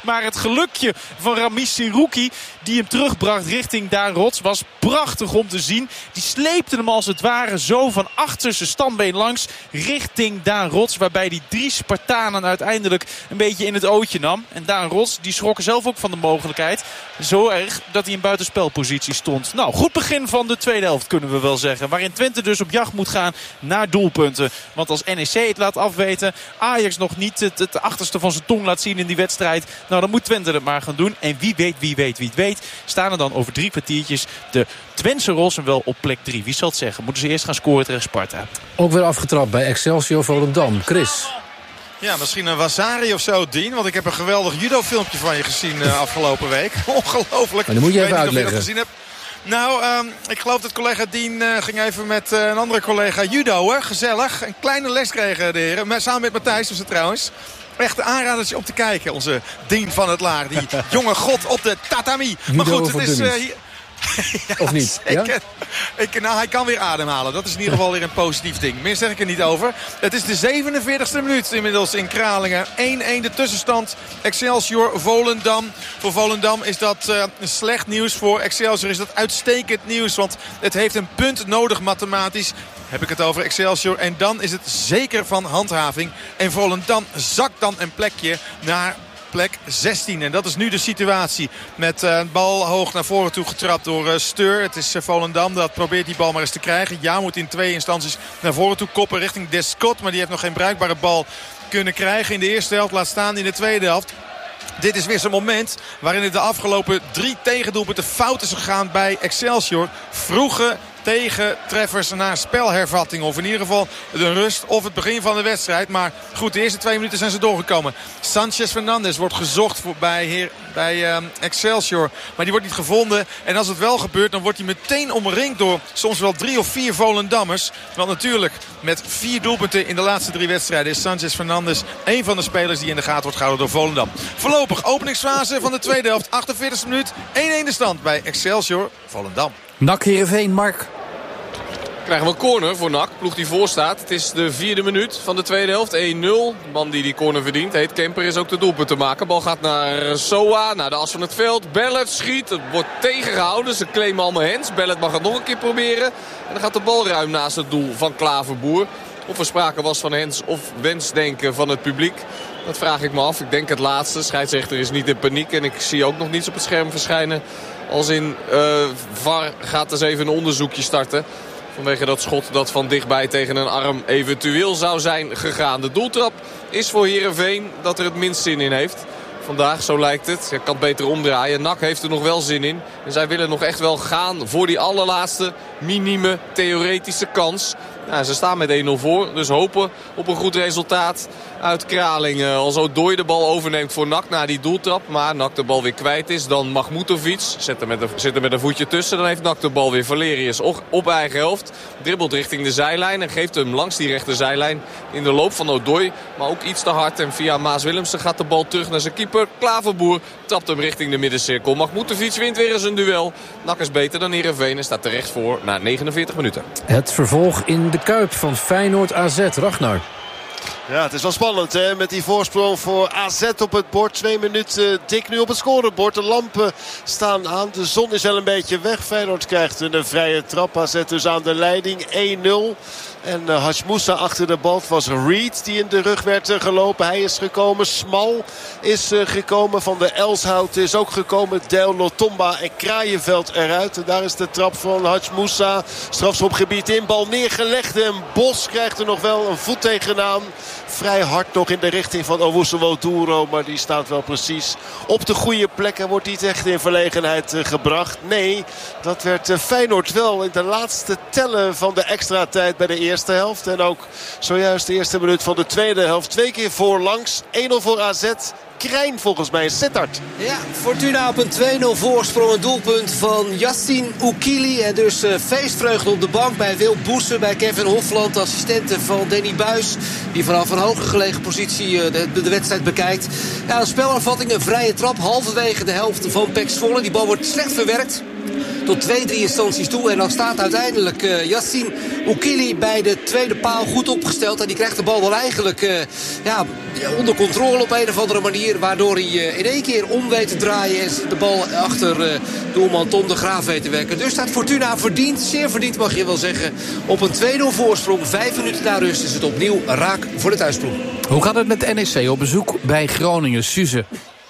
Maar het gelukje van Ramis Serouki, die hem terugbracht richting Daan Rots, was prachtig om te zien. Die sleepte hem als het ware zo van achter zijn standbeen langs richting Daan Rots. Waarbij die drie Spartanen uiteindelijk een beetje in het ootje nam. En Daan Rots die schrok er zelf ook van de mogelijkheid. Zo erg dat hij in buitenspelpositie stond. Nou, goed begin van de tweede helft kunnen we wel zeggen. Waarin Twente dus op jacht moet gaan naar doelpunten. Want als N E C het laat afweten, Ajax nog niet het, het achterste van zijn tong laat zien in die wedstrijd. Nou, dan moet Twente het maar gaan doen. En wie weet, wie weet, wie weet, staan er dan over drie kwartiertjes de Twentse Rossen wel op plek drie. Wie zal het zeggen? Moeten ze eerst gaan scoren tegen Sparta? Ook weer afgetrapt bij Excelsior Volendam. Chris. Ja, misschien een Wasari of zo, Dien. Want ik heb een geweldig judo-filmpje van je gezien uh, afgelopen week. Ongelooflijk. Maar dan moet je even ik weet niet uitleggen. of je dat gezien hebt. Nou, um, ik geloof dat collega Dien uh, ging even met uh, een andere collega judoën. Gezellig. Een kleine les kregen de heren. Maar samen met Matthijs was het trouwens. Echt een aanradertje om te kijken. Onze Dien van het Laar. Die jonge god op de tatami. Maar goed, het is... Uh, hier... ja, of niet? Ja? Ik, nou, hij kan weer ademhalen. Dat is in ieder geval weer een positief ding. Meer zeg ik er niet over. Het is de zevenenveertigste minuut inmiddels in Kralingen. één-één de tussenstand. Excelsior Volendam. Voor Volendam is dat uh, slecht nieuws. Voor Excelsior is dat uitstekend nieuws. Want het heeft een punt nodig mathematisch. Heb ik het over Excelsior. En dan is het zeker van handhaving. En Volendam zakt dan een plekje naar plek zestien. En dat is nu de situatie. Met uh, een bal hoog naar voren toe getrapt door uh, Steur. Het is uh, Volendam dat probeert die bal maar eens te krijgen. Ja, moet in twee instanties naar voren toe koppen richting Descott. Maar die heeft nog geen bruikbare bal kunnen krijgen in de eerste helft. Laat staan in de tweede helft. Dit is weer zo'n moment waarin het de afgelopen drie tegendoelpunten fout is gegaan bij Excelsior. Vroege tegentreffers naar spelhervatting. Of in ieder geval de rust of het begin van de wedstrijd. Maar goed, de eerste twee minuten zijn ze doorgekomen. Sanchez Fernandes wordt gezocht voor bij, heer, bij um, Excelsior. Maar die wordt niet gevonden. En als het wel gebeurt, dan wordt hij meteen omringd door soms wel drie of vier Volendammers. Want natuurlijk, met vier doelpunten in de laatste drie wedstrijden is Sanchez Fernandes een van de spelers die in de gaten wordt gehouden door Volendam. Voorlopig openingsfase van de tweede helft. achtenveertigste minuut. één-één de stand bij Excelsior Volendam. N A C Heerenveen, Mark. Krijgen we een corner voor N A C. Ploeg die voor staat. Het is de vierde minuut van de tweede helft. één nul. De man die die corner verdient, heet Kemper, is ook de doelpunt te maken. Bal gaat naar Soa, naar de as van het veld. Bellet schiet. Het wordt tegengehouden. Ze claimen allemaal hands. Bellet mag het nog een keer proberen. En dan gaat de bal ruim naast het doel van Klaverboer. Of er sprake was van hands of wensdenken van het publiek. Dat vraag ik me af. Ik denk het laatste. Scheidsrechter is niet in paniek. En ik zie ook nog niets op het scherm verschijnen. Als in uh, V A R gaat dus even een onderzoekje starten. Vanwege dat schot dat van dichtbij tegen een arm eventueel zou zijn gegaan. De doeltrap is voor Heerenveen dat er het minst zin in heeft. Vandaag, zo lijkt het. Je kan het beter omdraaien. N A C heeft er nog wel zin in. En zij willen nog echt wel gaan voor die allerlaatste minieme theoretische kans. Nou, ze staan met één nul voor. Dus hopen op een goed resultaat uit Kralingen. Al zo Dooi de bal overneemt voor N A C na die doeltrap. Maar N A C de bal weer kwijt is. Dan Mahmutovic zit er, met een, zit er met een voetje tussen. Dan heeft N A C de bal weer. Valerius op eigen helft. Dribbelt richting de zijlijn. En geeft hem langs die rechterzijlijn in de loop van Odoi. Maar ook iets te hard. En via Maas Willemsen gaat de bal terug naar zijn keeper. Klaverboer trapt hem richting de middencirkel. Mahmutovic wint weer eens een duel. N A C is beter dan Heerenveen en staat terecht voor na negenenveertig minuten. Het vervolg in de Kuip van Feyenoord A Z. Ragnar. Ja, het is wel spannend hè, met die voorsprong voor A Z op het bord. Twee minuten dik nu op het scorebord. De lampen staan aan. De zon is wel een beetje weg. Feyenoord krijgt een vrije trap. A Z dus aan de leiding. één nul. En uh, Hashmoussa achter de bal. Het was Reed die in de rug werd uh, gelopen. Hij is gekomen. Smal is uh, gekomen. Van de Elshout is ook gekomen. Del Lotomba en Kraaienveld eruit. En daar is de trap van Hashmoussa. Strafschopgebied in. Bal neergelegd. En Bos krijgt er nog wel een voet tegenaan. Vrij hard nog in de richting van Owusu-Woduro. Maar die staat wel precies op de goede plek. En wordt niet echt in verlegenheid uh, gebracht. Nee, dat werd uh, Feyenoord wel in de laatste tellen van de extra tijd bij de eerste. Eerste helft. En ook zojuist de eerste minuut van de tweede helft. Twee keer voorlangs. één nul voor A Z. Krijn volgens mij. Sittard. Ja, Fortuna op een twee nul voorsprong. Een doelpunt van Yassine Oukili. En dus uh, feestvreugde op de bank bij Wil Boesen. Bij Kevin Hofland, assistente van Danny Buis. Die vanaf een hoger gelegen positie uh, de, de wedstrijd bekijkt. Ja, een spelervatting, een vrije trap. Halverwege de helft van P E C Zwolle. Die bal wordt slecht verwerkt. tot twee, drie instanties toe. En dan staat uiteindelijk uh, Yassin Oukili bij de tweede paal goed opgesteld. En die krijgt de bal dan eigenlijk uh, ja, onder controle op een of andere manier. Waardoor hij uh, in één keer om weet te draaien. En de bal achter uh, doelman Tom de Graaf weet te werken. Dus staat Fortuna verdiend, zeer verdiend mag je wel zeggen, op een twee nul voorsprong. Vijf minuten na rust is het opnieuw raak voor de thuisploeg. Hoe gaat het met N E C op bezoek bij Groningen, Suze?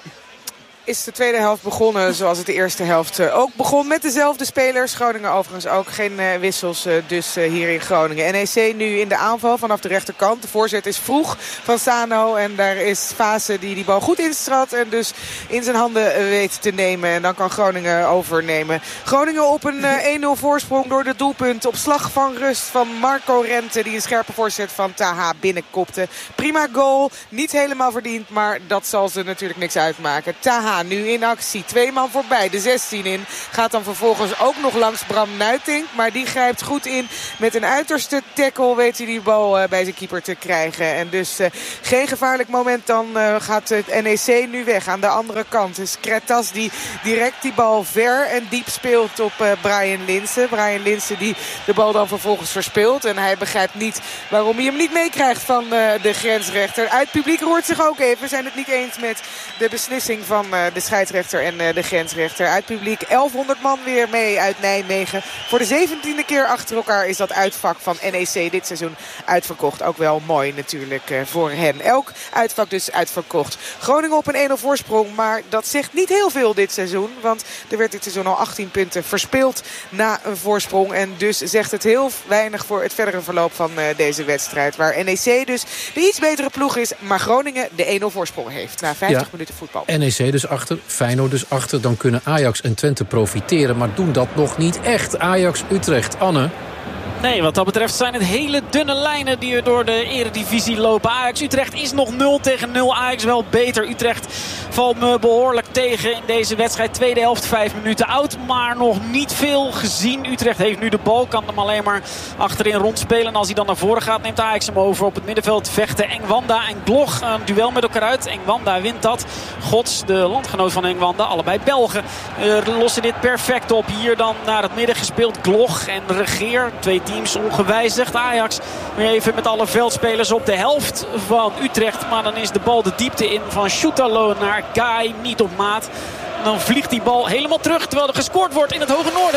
Is de tweede helft begonnen zoals het de eerste helft ook begon. Met dezelfde spelers. Groningen overigens ook geen uh, wissels uh, dus uh, hier in Groningen. N E C nu in de aanval vanaf de rechterkant. De voorzet is vroeg van Sano. En daar is Fase die die bal goed instrat. En dus in zijn handen uh, weet te nemen. En dan kan Groningen overnemen. Groningen op een uh, één nul voorsprong door de doelpunt. Op slag van rust van Marco Rente. Die een scherpe voorzet van Taha binnenkopte. Prima goal. Niet helemaal verdiend. Maar dat zal ze natuurlijk niks uitmaken. Taha nu in actie. Twee man voorbij. De zestien in. Gaat dan vervolgens ook nog langs Bram Nuitink. Maar die grijpt goed in. Met een uiterste tackle weet hij die bal uh, bij zijn keeper te krijgen. En dus uh, geen gevaarlijk moment. Dan uh, gaat het N E C nu weg. Aan de andere kant is Kretas die direct die bal ver en diep speelt op uh, Brian Linssen. Brian Linssen die de bal dan vervolgens verspeelt. En hij begrijpt niet waarom hij hem niet meekrijgt van uh, de grensrechter. Uit publiek roert zich ook even. We zijn het niet eens met de beslissing van uh, de scheidsrechter en uh, de grensrechter. Uit publiek elfhonderd man weer mee uit Nijmegen. Voor de zeventiende keer achter elkaar is dat uitvak van N E C dit seizoen uitverkocht. Ook wel mooi natuurlijk uh, voor hen. Elk uitvak dus uitverkocht. Groningen op een één nul voorsprong. Maar dat zegt niet heel veel dit seizoen. Want er werd dit seizoen al achttien punten verspeeld na een voorsprong. En dus zegt het heel weinig voor het verdere verloop van uh, deze wedstrijd. Waar N E C dus de iets betere ploeg is. Maar Groningen de één nul voorsprong heeft. Na vijftig ja. minuten voetbal. N E C dus achter, Feyenoord dus achter. Dan kunnen Ajax en Twente profiteren. Maar doen dat nog niet echt. Ajax-Utrecht. Anne? Nee, wat dat betreft zijn het hele dunne lijnen die er door de eredivisie lopen. Ajax-Utrecht is nog nul tegen nul. Ajax wel beter. Utrecht valt me behoorlijk tegen in deze wedstrijd. Tweede helft, vijf minuten oud. Maar nog niet veel gezien. Utrecht heeft nu de bal. Kan hem alleen maar achterin rondspelen. En als hij dan naar voren gaat, neemt Ajax hem over. Op het middenveld vechten Engwanda en Glog. Een duel met elkaar uit. Engwanda wint dat. Gods, de landgenoot van Engwanda. Allebei Belgen. Uh, lossen dit perfect op. Hier dan naar het midden gespeeld. Glog en Regeer. Twee teams ongewijzigd. Ajax weer even met alle veldspelers op de helft van Utrecht. Maar dan is de bal de diepte in van Shootalo naar Guy. Niet op maat. En dan vliegt die bal helemaal terug terwijl er gescoord wordt in het Hoge Noorden.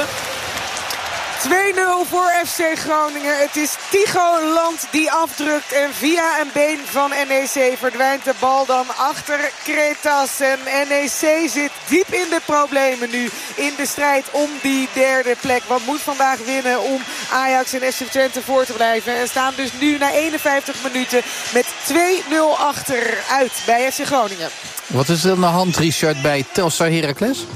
twee nul voor F C Groningen. Het is Tycho Land die afdrukt. En via een been van N E C verdwijnt de bal dan achter Kretas. En N E C zit diep in de problemen nu. In de strijd om die derde plek. Want moet vandaag winnen om Ajax en F C Twente voor te blijven. En staan dus nu na eenenvijftig minuten met twee nul achteruit bij F C Groningen. Wat is er aan de hand, Richard, bij Telstar Heracles?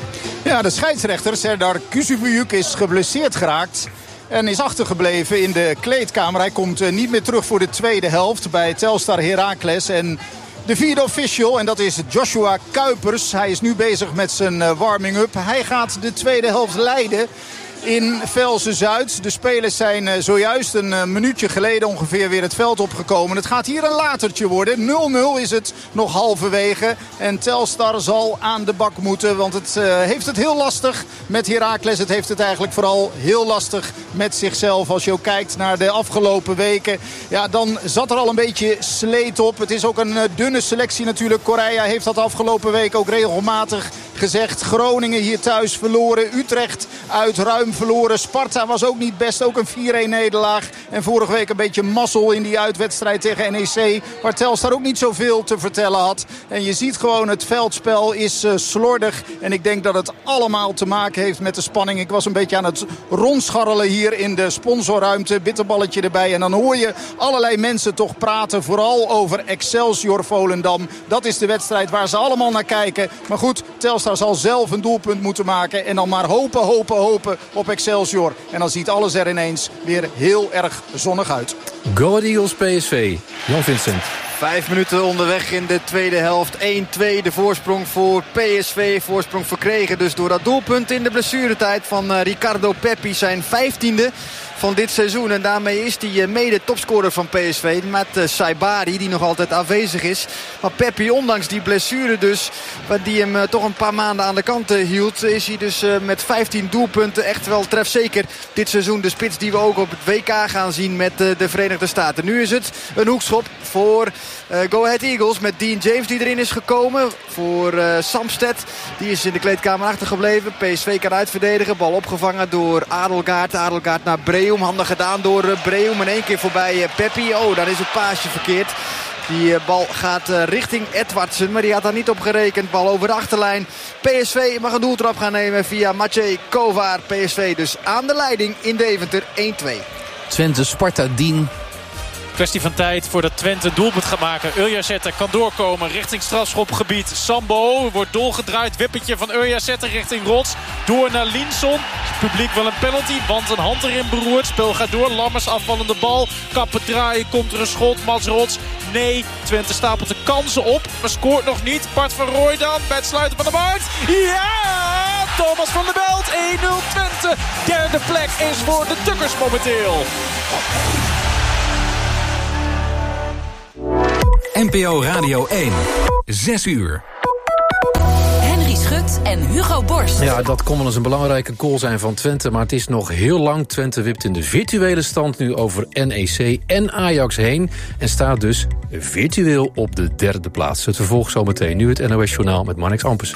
Ja, de scheidsrechter Serdar Kuzubuyuk is geblesseerd geraakt en is achtergebleven in de kleedkamer. Hij komt niet meer terug voor de tweede helft bij Telstar Heracles. En de vierde official, en dat is Joshua Kuipers. Hij is nu bezig met zijn warming-up. Hij gaat de tweede helft leiden in Velsen-Zuid. De spelers zijn zojuist een minuutje geleden ongeveer weer het veld opgekomen. Het gaat hier een latertje worden. nul nul is het nog halverwege. En Telstar zal aan de bak moeten. Want het uh, heeft het heel lastig met Heracles. Het heeft het eigenlijk vooral heel lastig met zichzelf. Als je ook kijkt naar de afgelopen weken. Ja, dan zat er al een beetje sleet op. Het is ook een uh, dunne selectie natuurlijk. Correa heeft dat afgelopen week ook regelmatig gezegd. Groningen hier thuis verloren. Utrecht uit ruim verloren. Sparta was ook niet best. Ook een vier-een nederlaag. En vorige week een beetje mazzel in die uitwedstrijd tegen N E C. Waar Telstar ook niet zoveel te vertellen had. En je ziet gewoon het veldspel is uh, slordig. En ik denk dat het allemaal te maken heeft met de spanning. Ik was een beetje aan het rondscharrelen hier in de sponsorruimte. Bitterballetje erbij. En dan hoor je allerlei mensen toch praten. Vooral over Excelsior Volendam. Dat is de wedstrijd waar ze allemaal naar kijken. Maar goed, Telstar zal zelf een doelpunt moeten maken. En dan maar hopen, hopen, hopen op Excelsior. En dan ziet alles er ineens weer heel erg zonnig uit. Go Ahead Eagles P S V. Jan Vincent. Vijf minuten onderweg in de tweede helft. één twee de voorsprong voor P S V. Voorsprong verkregen dus door dat doelpunt in de blessuretijd van uh, Ricardo Peppi. Zijn vijftiende van dit seizoen. En daarmee is hij mede topscorer van P S V. Met uh, Saibari, die nog altijd afwezig is. Maar Peppi, ondanks die blessure dus, die hem uh, toch een paar maanden aan de kant uh, hield, is hij dus uh, met vijftien doelpunten echt wel trefzeker dit seizoen. De spits die we ook op het W K gaan zien met uh, de Verenigde Staten. Nu is het een hoekschop voor uh, Go Ahead Eagles met Dean James die erin is gekomen. Voor uh, Samsted, die is in de kleedkamer achtergebleven. P S V kan uitverdedigen. Bal opgevangen door Adelgaard. Adelgaard naar Breum. Handig gedaan door uh, Breum. In één keer voorbij uh, Peppi. Oh, dan is het paasje verkeerd. Die uh, bal gaat uh, richting Edwardsen. Maar die had daar niet op gerekend. Bal over de achterlijn. P S V mag een doeltrap gaan nemen via Maciej Kovar. P S V dus aan de leiding in Deventer één twee. Twente, Sparta, Dien. Kwestie van tijd voordat Twente doelpunt gaat maken. Urjazetter kan doorkomen richting strafschopgebied. Sambo wordt doorgedraaid. Wippetje van Urjazetter richting Rots. Door naar Linson. Het publiek wil een penalty, want een hand erin beroerd. Spel gaat door. Lammers afvallende bal. Kappen draaien. Komt er een schot. Mats Rots. Nee, Twente stapelt de kansen op. Maar scoort nog niet. Bart van Rooij dan bij het sluiten van de markt. Ja! Thomas van der Belt. één nul Twente. Derde plek is voor de Tukkers momenteel. N P O Radio één. Zes uur. Henry Schut en Hugo Borst. Ja, dat kon wel eens een belangrijke goal zijn van Twente, maar het is nog heel lang. Twente wipt in de virtuele stand nu over N E C en Ajax heen en staat dus virtueel op de derde plaats. Het vervolg zometeen. Nu het N O S-journaal met Marnix Ampers.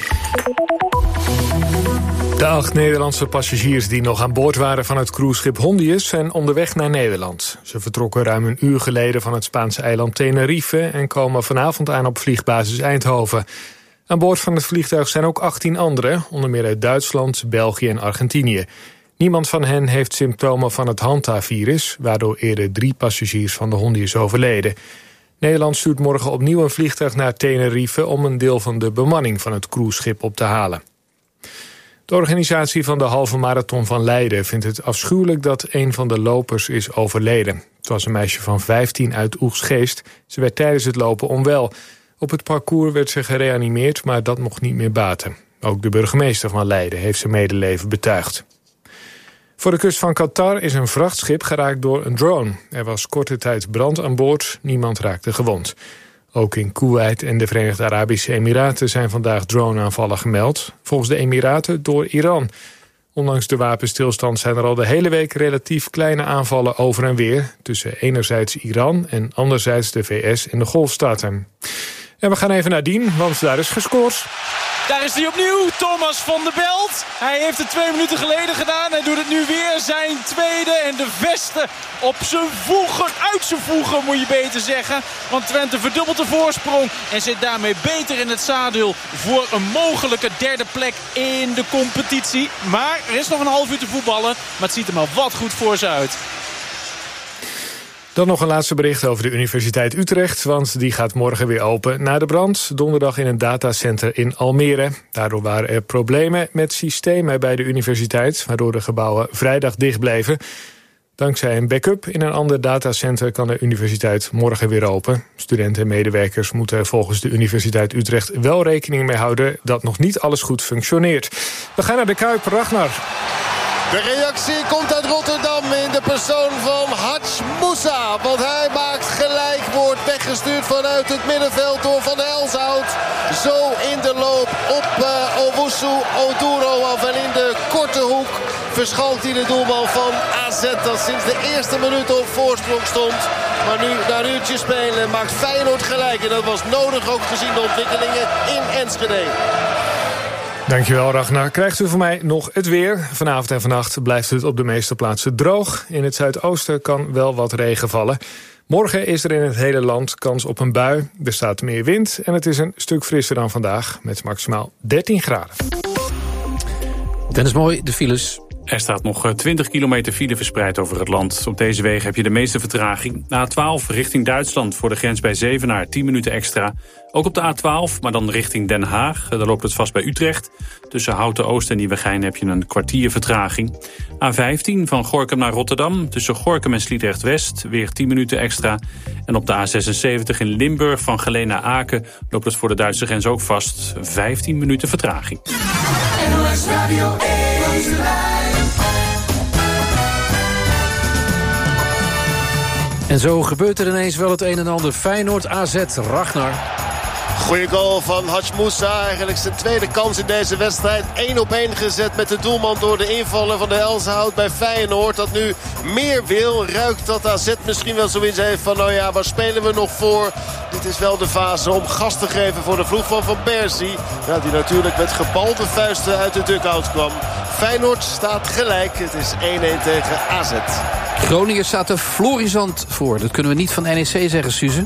De acht Nederlandse passagiers die nog aan boord waren van het cruiseschip Hondius zijn onderweg naar Nederland. Ze vertrokken ruim een uur geleden van het Spaanse eiland Tenerife en komen vanavond aan op vliegbasis Eindhoven. Aan boord van het vliegtuig zijn ook achttien anderen, onder meer uit Duitsland, België en Argentinië. Niemand van hen heeft symptomen van het Hanta-virus, waardoor eerder drie passagiers van de Hondius overleden. Nederland stuurt morgen opnieuw een vliegtuig naar Tenerife om een deel van de bemanning van het cruiseschip op te halen. De organisatie van de halve marathon van Leiden vindt het afschuwelijk dat een van de lopers is overleden. Het was een meisje van vijftien uit Oegstgeest. Ze werd tijdens het lopen onwel. Op het parcours werd ze gereanimeerd, maar dat mocht niet meer baten. Ook de burgemeester van Leiden heeft zijn medeleven betuigd. Voor de kust van Qatar is een vrachtschip geraakt door een drone. Er was korte tijd brand aan boord, niemand raakte gewond. Ook in Kuwait en de Verenigde Arabische Emiraten zijn vandaag droneaanvallen gemeld. Volgens de Emiraten door Iran. Ondanks de wapenstilstand zijn er al de hele week relatief kleine aanvallen over en weer. Tussen enerzijds Iran en anderzijds de V S en de Golfstaten. En we gaan even naar Dien, want daar is gescoord. Daar is hij opnieuw, Thomas van der Belt. Hij heeft het twee minuten geleden gedaan. Hij doet het nu weer, zijn tweede. En de vesten op zijn voegen, uit zijn voegen moet je beter zeggen. Want Twente verdubbelt de voorsprong en zit daarmee beter in het zadel voor een mogelijke derde plek in de competitie. Maar er is nog een half uur te voetballen, maar het ziet er maar wat goed voor ze uit. Dan nog een laatste bericht over de Universiteit Utrecht, want die gaat morgen weer open na de brand. Donderdag in een datacenter in Almere. Daardoor waren er problemen met systemen bij de universiteit, waardoor de gebouwen vrijdag dicht bleven. Dankzij een backup in een ander datacenter kan de universiteit morgen weer open. Studenten en medewerkers moeten er volgens de Universiteit Utrecht wel rekening mee houden dat nog niet alles goed functioneert. We gaan naar de Kuip, Ragnar. De reactie komt uit Rotterdam in de persoon van Hadj Moussa. Want hij maakt gelijk, wordt weggestuurd vanuit het middenveld door Van Elshout. Zo in de loop op uh, Owusu Oduro af en in de korte hoek verschalkt hij de doelman van A Z. Dat sinds de eerste minuut op voorsprong stond. Maar nu na een uurtje spelen maakt Feyenoord gelijk. En dat was nodig ook gezien de ontwikkelingen in Enschede. Dankjewel, Ragnar. Krijgt u van mij nog het weer. Vanavond en vannacht blijft het op de meeste plaatsen droog. In het zuidoosten kan wel wat regen vallen. Morgen is er in het hele land kans op een bui. Er staat meer wind en het is een stuk frisser dan vandaag. Met maximaal dertien graden. Dennis Mooi, de files. Er staat nog twintig kilometer file verspreid over het land. Op deze wegen heb je de meeste vertraging. De A twaalf richting Duitsland voor de grens bij Zevenaar, tien minuten extra. Ook op de A twaalf, maar dan richting Den Haag. Daar loopt het vast bij Utrecht. Tussen Houten Oost en Nieuwegein heb je een kwartier vertraging. A vijftien van Gorinchem naar Rotterdam. Tussen Gorinchem en Sliedrecht West weer tien minuten extra. En op de A zesenzeventig in Limburg van Geleen naar Aken loopt het voor de Duitse grens ook vast. vijftien minuten vertraging. N O S Radio één. En zo gebeurt er ineens wel het een en ander. Feyenoord A Z, Ragnar. Goeie goal van Hadj Moussa. Eigenlijk zijn tweede kans in deze wedstrijd. Eén op één gezet met de doelman door de invaller van de Elzenhout bij Feyenoord. Dat nu meer wil. Ruikt dat A Z misschien wel zoiets heeft van... nou ja, waar spelen we nog voor? Dit is wel de fase om gas te geven voor de ploeg van Van Persie. Ja, die natuurlijk met gebalde vuisten uit de dugout kwam. Feyenoord staat gelijk. Het is één-één tegen A Z. Groningen staat er florisant voor. Dat kunnen we niet van N E C zeggen, Suze.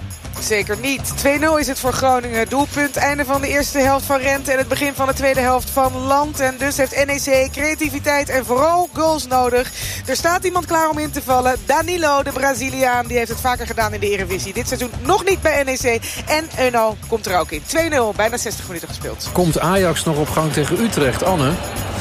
Zeker niet. twee nul is het voor Groningen. Doelpunt, einde van de eerste helft van Rente en het begin van de tweede helft van Land. En dus heeft N E C creativiteit en vooral goals nodig. Er staat iemand klaar om in te vallen. Danilo, de Braziliaan, die heeft het vaker gedaan in de Eredivisie. Dit seizoen nog niet bij N E C. En Euno komt er ook in. twee nul, bijna zestig minuten gespeeld. Komt Ajax nog op gang tegen Utrecht, Anne?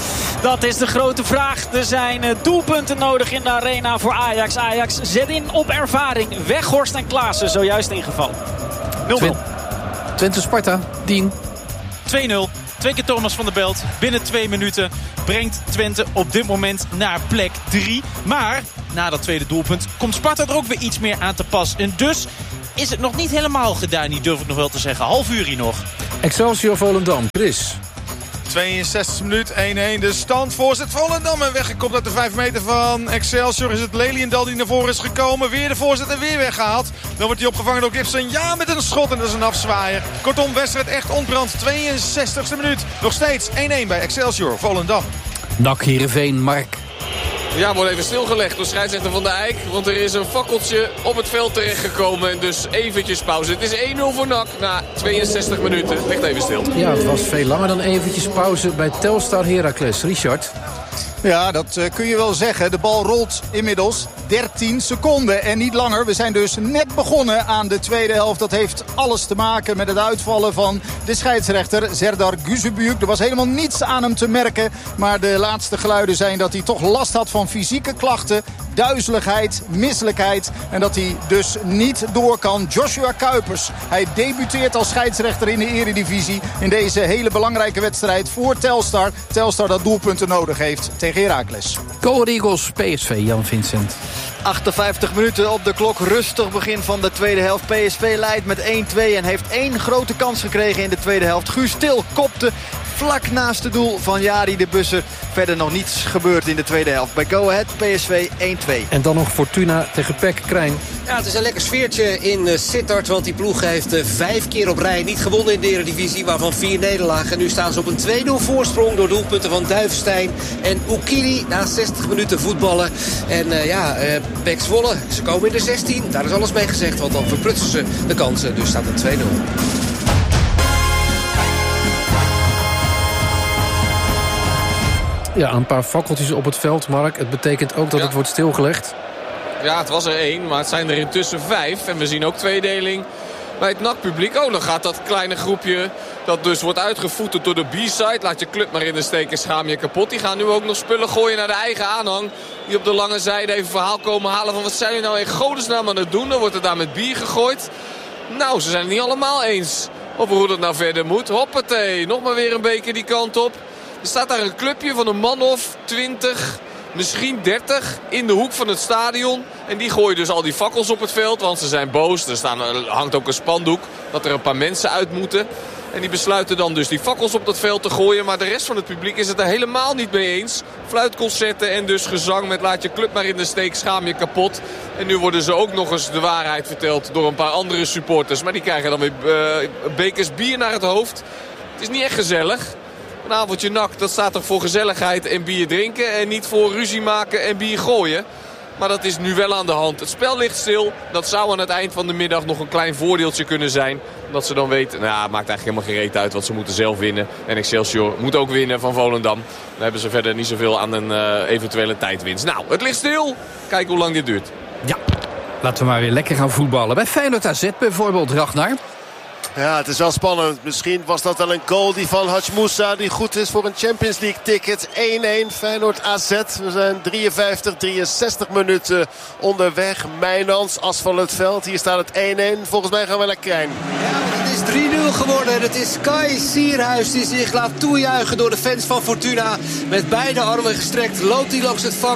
Dat is de grote vraag. Er zijn doelpunten nodig in de arena voor Ajax. Ajax zet in op ervaring. Weghorst en Klaassen zojuist ingevallen. nul nul. Twente-Sparta, Dien. twee nul. Twee keer Thomas van der Belt. Binnen twee minuten brengt Twente op dit moment naar plek drie. Maar na dat tweede doelpunt komt Sparta er ook weer iets meer aan te pas. En dus is het nog niet helemaal gedaan. Die durf ik nog wel te zeggen. Half uur hier nog. Excelsior Volendam, Chris. tweeënzestigste minuut, één-één. De stand voorzet Volendam. En weggekopt uit de vijf meter van Excelsior is het Leliendal die naar voren is gekomen. Weer de voorzet en weer weggehaald. Dan wordt hij opgevangen door Gibson. Ja, met een schot en dat is een afzwaaier. Kortom, wedstrijd echt ontbrand. tweeënzestigste minuut. Nog steeds één-één bij Excelsior Volendam. N A C Heerenveen, Mark. Ja, wordt even stilgelegd door scheidsrechter Van der Eyck. Want er is een fakkeltje op het veld terechtgekomen. En dus eventjes pauze. Het is één nul voor N A C na tweeënzestig minuten. Ligt even stil. Ja, het was veel langer dan eventjes pauze bij Telstar Heracles. Richard. Ja, dat uh, kun je wel zeggen. De bal rolt inmiddels dertien seconden en niet langer. We zijn dus net begonnen aan de tweede helft. Dat heeft alles te maken met het uitvallen van de scheidsrechter Serdar Güzebujuk. Er was helemaal niets aan hem te merken. Maar de laatste geluiden zijn dat hij toch last had van fysieke klachten. Duizeligheid, misselijkheid. En dat hij dus niet door kan. Joshua Kuipers. Hij debuteert als scheidsrechter in de Eredivisie. In deze hele belangrijke wedstrijd voor Telstar. Telstar dat doelpunten nodig heeft tegen Heracles. Go Ahead Eagles, P S V, Jan Vincent. achtenvijftig minuten op de klok. Rustig begin van de tweede helft. P S V leidt met één twee en heeft één grote kans gekregen in de tweede helft. Guus Til kopte vlak naast het doel van Jari de Busser. Verder nog niets gebeurd in de tweede helft. Bij Go Ahead, P S V één twee. En dan nog Fortuna tegen P E C, Krijn. Ja, het is een lekker sfeertje in uh, Sittard. Want die ploeg heeft uh, vijf keer op rij niet gewonnen in de Eredivisie. Waarvan vier nederlagen. En nu staan ze op een twee nul voorsprong door doelpunten van Duivestein en Oekili. Na zestig minuten voetballen. En uh, ja, uh, P E C Zwolle, ze komen in de zestien. Daar is alles mee gezegd. Want dan verprutsen ze de kansen. Dus staat het twee nul. Ja, een paar fakkeltjes op het veld, Mark. Het betekent ook dat ja. het wordt stilgelegd. Ja, het was er één, maar het zijn er intussen vijf. En we zien ook tweedeling bij het N A C-publiek. Oh, dan gaat dat kleine groepje dat dus wordt uitgevoeterd door de B-side. Laat je club maar in de steek en schaam je kapot. Die gaan nu ook nog spullen gooien naar de eigen aanhang. Die op de lange zijde even verhaal komen halen van wat zijn jullie nou in godesnaam aan het doen. Dan wordt er daar met bier gegooid. Nou, ze zijn het niet allemaal eens over hoe dat nou verder moet. Hoppatee, nog maar weer een beker die kant op. Er staat daar een clubje van een man of twintig, misschien dertig in de hoek van het stadion. En die gooien dus al die fakkels op het veld, want ze zijn boos. Er, staan, er hangt ook een spandoek dat er een paar mensen uit moeten. En die besluiten dan dus die fakkels op dat veld te gooien. Maar de rest van het publiek is het er helemaal niet mee eens. Fluitconcerten en dus gezang met laat je club maar in de steek, schaam je kapot. En nu worden ze ook nog eens de waarheid verteld door een paar andere supporters. Maar die krijgen dan weer uh, bekers bier naar het hoofd. Het is niet echt gezellig. Een avondje N A C, dat staat toch voor gezelligheid en bier drinken. En niet voor ruzie maken en bier gooien. Maar dat is nu wel aan de hand. Het spel ligt stil. Dat zou aan het eind van de middag nog een klein voordeeltje kunnen zijn. Omdat ze dan weten, nou, het maakt eigenlijk helemaal geen reet uit. Want ze moeten zelf winnen. En Excelsior moet ook winnen van Volendam. Dan hebben ze verder niet zoveel aan een uh, eventuele tijdwinst. Nou, het ligt stil. Kijk hoe lang dit duurt. Ja, laten we maar weer lekker gaan voetballen. Bij Feyenoord A Z bijvoorbeeld, Ragnar. Ja, het is wel spannend. Misschien was dat wel een goal die van Hadj Moussa, die goed is voor een Champions League ticket. één-één Feyenoord A Z. We zijn drieënvijftig, drieënzestig minuten onderweg. Mijnans, as van het veld. Hier staat het één-één. Volgens mij gaan we naar Krijn. Ja, het is drie nul geworden. Het is Kai Sierhuis die zich laat toejuichen door de fans van Fortuna. Met beide armen gestrekt loopt hij langs het vak.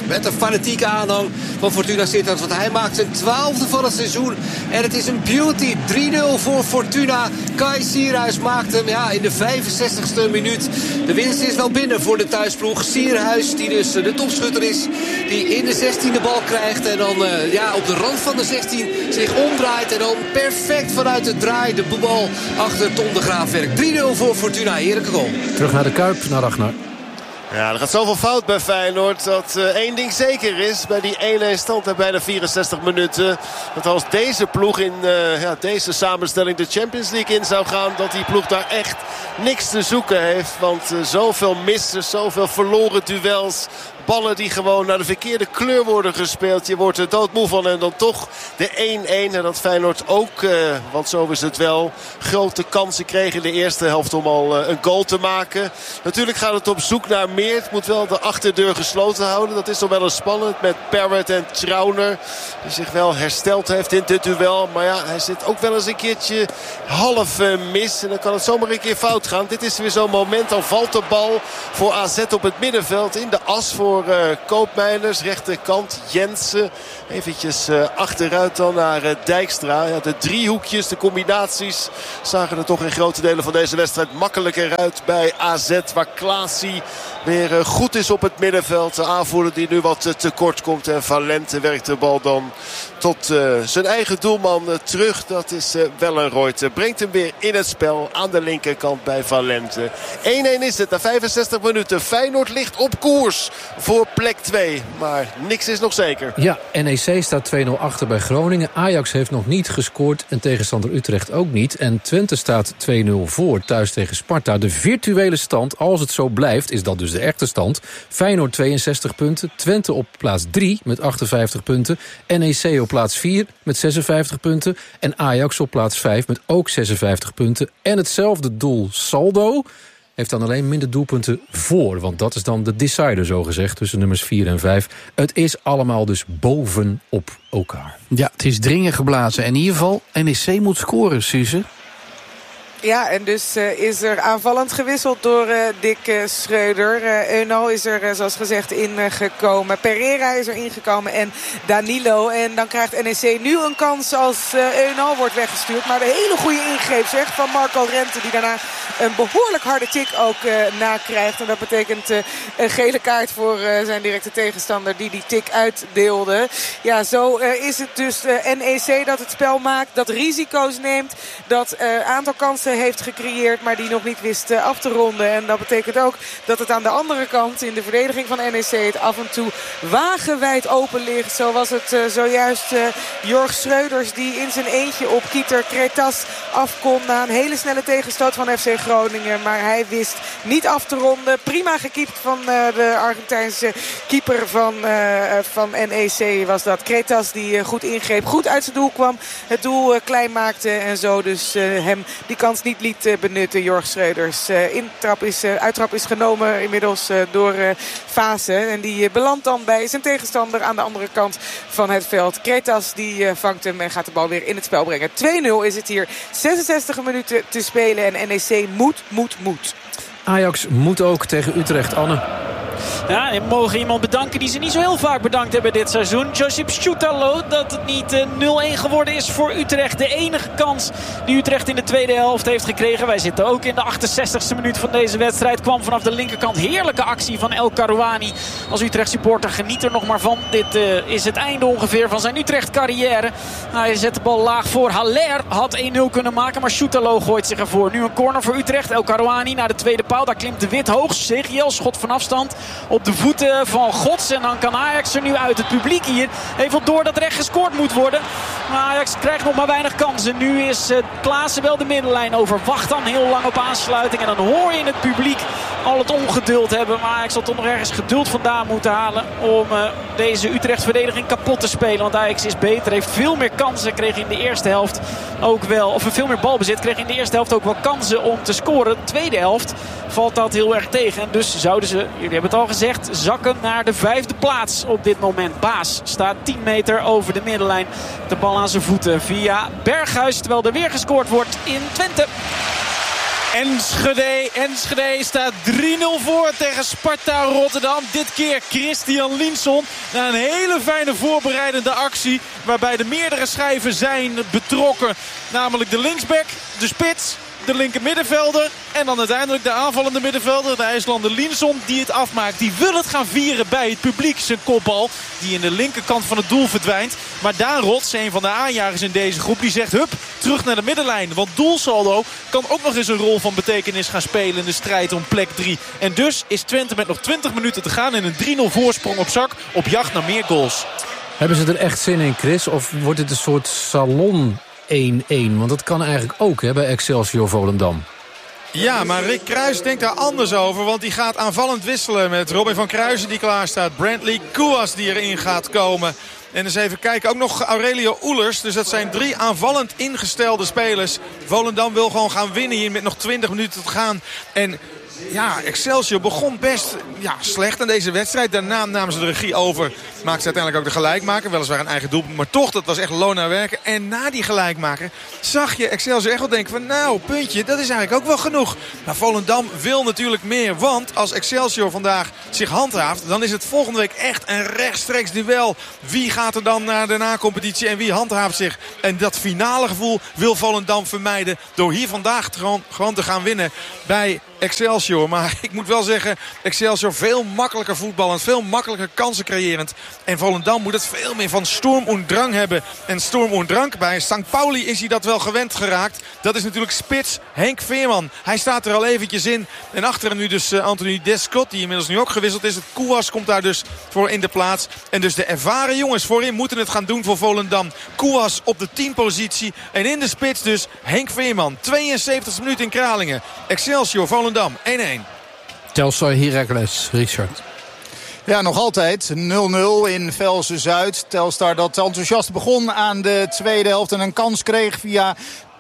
met een fanatieke aanhang van Fortuna Sittard. Want hij maakt zijn twaalfde van het seizoen. En het is een beauty. drie nul voor Fortuna. Kai Sierhuis maakt hem ja, in de vijfenzestigste minuut. De winst is wel binnen voor de thuisploeg. Sierhuis, die dus de topschutter is, die in de zestien de bal krijgt. En dan uh, ja, op de rand van de zestien zich omdraait. En dan perfect vanuit het draai de bal achter Tom de Graaf werkt. drie nul voor Fortuna. Heerlijke goal. Terug naar de Kuip, naar Ragnar. Ja, er gaat zoveel fout bij Feyenoord dat uh, één ding zeker is bij die één-één stand na bijna vierenzestig minuten. Dat als deze ploeg in uh, ja, deze samenstelling de Champions League in zou gaan, dat die ploeg daar echt niks te zoeken heeft. Want uh, zoveel missen, zoveel verloren duels. Ballen die gewoon naar de verkeerde kleur worden gespeeld. Je wordt er doodmoe van en dan toch de één-één. En dat Feyenoord ook, uh, want zo is het wel, grote kansen kreeg in de eerste helft om al uh, een goal te maken. Natuurlijk gaat het op zoek naar meer. Het moet wel de achterdeur gesloten houden. Dat is toch wel eens spannend met Parrott en Trauner. Die zich wel hersteld heeft in dit duel. Maar ja, hij zit ook wel eens een keertje half uh, mis. En dan kan het zomaar een keer fout gaan. Dit is weer zo'n moment. Dan valt de bal voor A Z op het middenveld in de as voor Uh, Koopmeiners, rechterkant Jensen. Eventjes uh, achteruit dan naar uh, Dijkstra. Ja, de driehoekjes, de combinaties zagen er toch in grote delen van deze wedstrijd makkelijker uit bij A Z. Waar Klaasie weer uh, goed is op het middenveld. De aanvoerder die nu wat uh, tekort komt. En Valente werkt de bal dan tot uh, zijn eigen doelman uh, terug. Dat is uh, Wellenreuter. Brengt hem weer in het spel aan de linkerkant bij Valente. één-één is het na vijfenzestig minuten. Feyenoord ligt op koers voor plek twee. Maar niks is nog zeker. Ja, N E C staat twee nul achter bij Groningen. Ajax heeft nog niet gescoord en tegenstander Utrecht ook niet. En Twente staat twee nul voor thuis tegen Sparta. De virtuele stand, als het zo blijft, is dat dus de echte stand. Feyenoord tweeënzestig punten. Twente op plaats drie met achtenvijftig punten. N E C op plaats vier met zesenvijftig punten. En Ajax op plaats vijf met ook zesenvijftig punten. En hetzelfde doel saldo heeft dan alleen minder doelpunten voor. Want dat is dan de decider, zogezegd, tussen nummers vier en vijf. Het is allemaal dus bovenop elkaar. Ja, het is dringen geblazen. En in ieder geval, N E C moet scoren, Suze. Ja, en dus uh, is er aanvallend gewisseld door uh, Dick uh, Schreuder. Uh, Euno is er, uh, zoals gezegd, ingekomen. Pereira is er ingekomen en Danilo. En dan krijgt N E C nu een kans als uh, Euno wordt weggestuurd. Maar de hele goede ingreep, zeg, van Marco Rente, die daarna een behoorlijk harde tik ook uh, nakrijgt. En dat betekent uh, een gele kaart voor uh, zijn directe tegenstander die die tik uitdeelde. Ja, zo uh, is het dus uh, N E C dat het spel maakt, dat risico's neemt, dat een uh, aantal kansen heeft gecreëerd, maar die nog niet wist uh, af te ronden. En dat betekent ook dat het aan de andere kant in de verdediging van N E C het af en toe wagenwijd open ligt. Zo was het uh, zojuist uh, Jorg Schreuders die in zijn eentje op Kieter Kretas afkomt na een hele snelle tegenstoot van F C Groningen. Maar hij wist niet af te ronden. Prima gekiept van uh, de Argentijnse keeper van, uh, van N E C was dat. Kretas die uh, goed ingreep, goed uit zijn doel kwam. Het doel uh, klein maakte en zo dus uh, hem die kans niet liet uh, benutten, Jorg Schreuders. Uh, intrap is, uh, uittrap is genomen inmiddels uh, door uh, Fase. En die uh, belandt dan bij zijn tegenstander aan de andere kant van het veld. Kretas die uh, vangt hem en gaat de bal weer in het spel brengen. twee nul is het hier. zesenzestig minuten te spelen en N E C moet, moet, moet. Ajax moet ook tegen Utrecht, Anne. Ja, en mogen iemand bedanken die ze niet zo heel vaak bedankt hebben dit seizoen. Josip Schutalo, dat het niet uh, nul-één geworden is voor Utrecht. De enige kans die Utrecht in de tweede helft heeft gekregen. Wij zitten ook in de achtenzestigste minuut van deze wedstrijd. Kwam vanaf de linkerkant heerlijke actie van El Karouani. Als Utrecht supporter geniet er nog maar van. Dit uh, is het einde ongeveer van zijn Utrecht carrière. Nou, hij zet de bal laag voor. Haller had één nul kunnen maken, maar Schutalo gooit zich ervoor. Nu een corner voor Utrecht. El Karouani naar de tweede paal. Daar klimt de Wit hoog. Segiel, schot van afstand op de voeten van Gods. En dan kan Ajax er nu uit. Het publiek hier heeft wel door dat recht gescoord moet worden. Maar Ajax krijgt nog maar weinig kansen. Nu is uh, Klaassen wel de middenlijn over. Wacht dan heel lang op aansluiting. En dan hoor je in het publiek al het ongeduld hebben. Maar Ajax zal toch nog ergens geduld vandaan moeten halen om uh, deze Utrecht-verdediging kapot te spelen. Want Ajax is beter. Heeft veel meer kansen. Kreeg in de eerste helft ook wel, of veel meer balbezit. Kreeg in de eerste helft ook wel kansen om te scoren. De tweede helft valt dat heel erg tegen. En dus zouden ze, jullie hebben het al gezegd, zakken naar de vijfde plaats op dit moment. Baas staat tien meter over de middenlijn. De bal aan zijn voeten via Berghuis. Terwijl er weer gescoord wordt in Twente. Enschede, Enschede staat drie nul voor tegen Sparta Rotterdam. Dit keer Christian Linson. Na een hele fijne voorbereidende actie. Waarbij de meerdere schijven zijn betrokken. Namelijk de linksback, de spits, de linker middenvelder. En dan uiteindelijk de aanvallende middenvelder, de IJslander Linson, die het afmaakt. Die wil het gaan vieren bij het publiek. Zijn kopbal die in de linkerkant van het doel verdwijnt. Maar Daan Rots, een van de aanjagers in deze groep, die zegt hup, terug naar de middenlijn. Want doelsaldo kan ook nog eens een rol van betekenis gaan spelen in de strijd om plek drie. En dus is Twente met nog twintig minuten te gaan in een drie nul voorsprong op zak op jacht naar meer goals. Hebben ze er echt zin in, Chris? Of wordt het een soort salon één-één? Want dat kan eigenlijk ook, hè, bij Excelsior Volendam. Ja, maar Rick Kruijs denkt daar anders over. Want die gaat aanvallend wisselen met Robin van Kruijsen die klaar staat. Brantley Kouas die erin gaat komen. En eens even kijken, ook nog Aurelio Oelers. Dus dat zijn drie aanvallend ingestelde spelers. Volendam wil gewoon gaan winnen hier met nog twintig minuten te gaan. En ja, Excelsior begon best ja, slecht aan deze wedstrijd. Daarna namen ze de regie over. Maakte ze uiteindelijk ook de gelijkmaker. Weliswaar een eigen doelpunt. Maar toch, dat was echt loon naar werken. En na die gelijkmaker zag je Excelsior echt wel denken van nou, puntje, dat is eigenlijk ook wel genoeg. Maar Volendam wil natuurlijk meer. Want als Excelsior vandaag zich handhaaft, dan is het volgende week echt een rechtstreeks duel. Wie gaat er dan naar de na-competitie en wie handhaaft zich? En dat finale gevoel wil Volendam vermijden door hier vandaag gewoon, gewoon te gaan winnen bij Excelsior. Maar ik moet wel zeggen, Excelsior veel makkelijker voetballend, veel makkelijker kansen creërend. En Volendam moet het veel meer van Sturm und Drang hebben. En Sturm und Drang, bij Sankt Pauli is hij dat wel gewend geraakt. Dat is natuurlijk spits Henk Veerman. Hij staat er al eventjes in. En achter hem nu dus uh, Anthony Descott, die inmiddels nu ook gewisseld is. Het Kouas komt daar dus voor in de plaats. En dus de ervaren jongens voorin moeten het gaan doen voor Volendam. Kouas op de teampositie. En in de spits dus Henk Veerman. tweeënzeventigste minuut in Kralingen. Excelsior Volendam één-één. Telstar Heracles, Richard. Ja, nog altijd nul nul in Velsen-Zuid. Telstar dat enthousiast begon aan de tweede helft en een kans kreeg via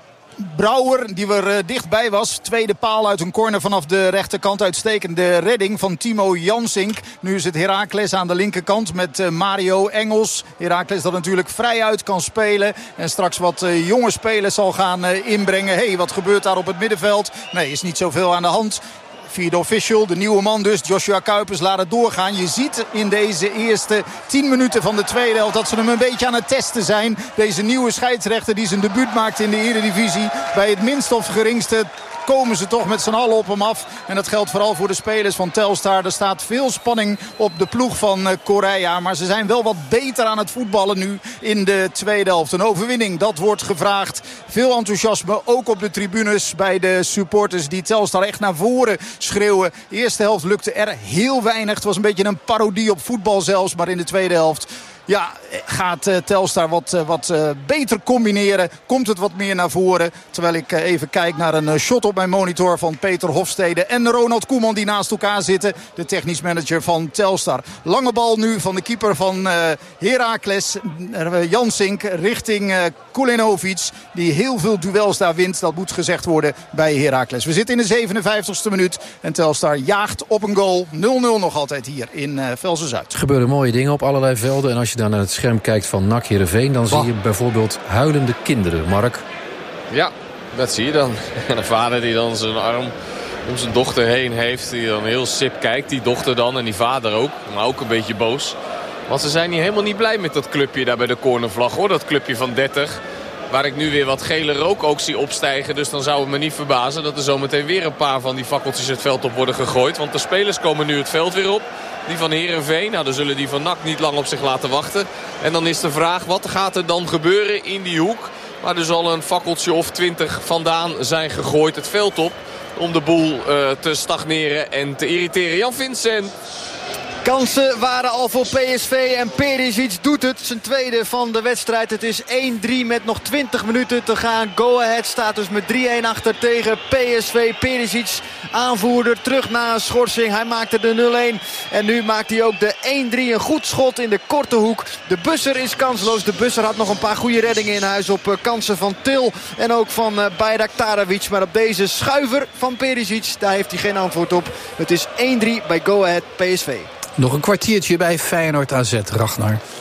Brouwer, die er uh, dichtbij was. Tweede paal uit een corner vanaf de rechterkant. Uitstekende redding van Timo Jansink. Nu is het Heracles aan de linkerkant met uh, Mario Engels. Heracles dat natuurlijk vrij uit kan spelen. En straks wat uh, jonge spelers zal gaan uh, inbrengen. Hé, hey, wat gebeurt daar op het middenveld? Nee, is niet zoveel aan de hand. Vierde official, de nieuwe man dus, Joshua Kuipers, laat het doorgaan. Je ziet in deze eerste tien minuten van de tweede helft dat ze hem een beetje aan het testen zijn. Deze nieuwe scheidsrechter die zijn debuut maakt in de Eredivisie. Bij het minst of geringste komen ze toch met z'n allen op hem af. En dat geldt vooral voor de spelers van Telstar. Er staat veel spanning op de ploeg van Correa. Maar ze zijn wel wat beter aan het voetballen nu in de tweede helft. Een overwinning, dat wordt gevraagd. Veel enthousiasme, ook op de tribunes bij de supporters die Telstar echt naar voren schreeuwen. De eerste helft lukte er heel weinig. Het was een beetje een parodie op voetbal zelfs. Maar in de tweede helft ja, gaat uh, Telstar wat, uh, wat uh, beter combineren. Komt het wat meer naar voren. Terwijl ik uh, even kijk naar een uh, shot op mijn monitor van Peter Hofstede en Ronald Koeman die naast elkaar zitten. De technisch manager van Telstar. Lange bal nu van de keeper van uh, Heracles, uh, Jansink, richting uh, Kulinovic. Die heel veel duels daar wint. Dat moet gezegd worden bij Heracles. We zitten in de zevenenvijftigste minuut. En Telstar jaagt op een goal. nul nul nog altijd hier in uh, Velsen-Zuid. Er gebeuren mooie dingen op allerlei velden. En als je dan naar het scherm kijkt van N A C Heerenveen, dan zie je bijvoorbeeld huilende kinderen. Mark? Ja, dat zie je dan. En een vader die dan zijn arm om zijn dochter heen heeft. Die dan heel sip kijkt. Die dochter dan en die vader ook. Maar ook een beetje boos. Want ze zijn hier helemaal niet blij met dat clubje daar bij de cornervlag, hoor. Dat clubje van dertig. Waar ik nu weer wat gele rook ook zie opstijgen. Dus dan zou het me niet verbazen dat er zometeen weer een paar van die fakkeltjes het veld op worden gegooid. Want de spelers komen nu het veld weer op. Die van Heerenveen, nou dan zullen die van N A C niet lang op zich laten wachten. En dan is de vraag, wat gaat er dan gebeuren in die hoek? Waar dus al een fakkeltje of twintig vandaan zijn gegooid het veld op. Om de boel uh, te stagneren en te irriteren. Jan Vincent. Kansen waren al voor P S V en Perisic doet het. Zijn tweede van de wedstrijd. Het is één drie met nog twintig minuten te gaan. Go Ahead staat dus met drie-een achter tegen P S V. Perisic, aanvoerder, terug na een schorsing. Hij maakte de nul-een. En nu maakt hij ook de één drie. Een goed schot in de korte hoek. De Busser is kansloos. De Busser had nog een paar goede reddingen in huis op uh, kansen van Til. En ook van uh, Bayraktaravic. Maar op deze schuiver van Perisic, daar heeft hij geen antwoord op. Het is één drie bij Go Ahead P S V. Nog een kwartiertje bij Feyenoord A Z, Ragnar.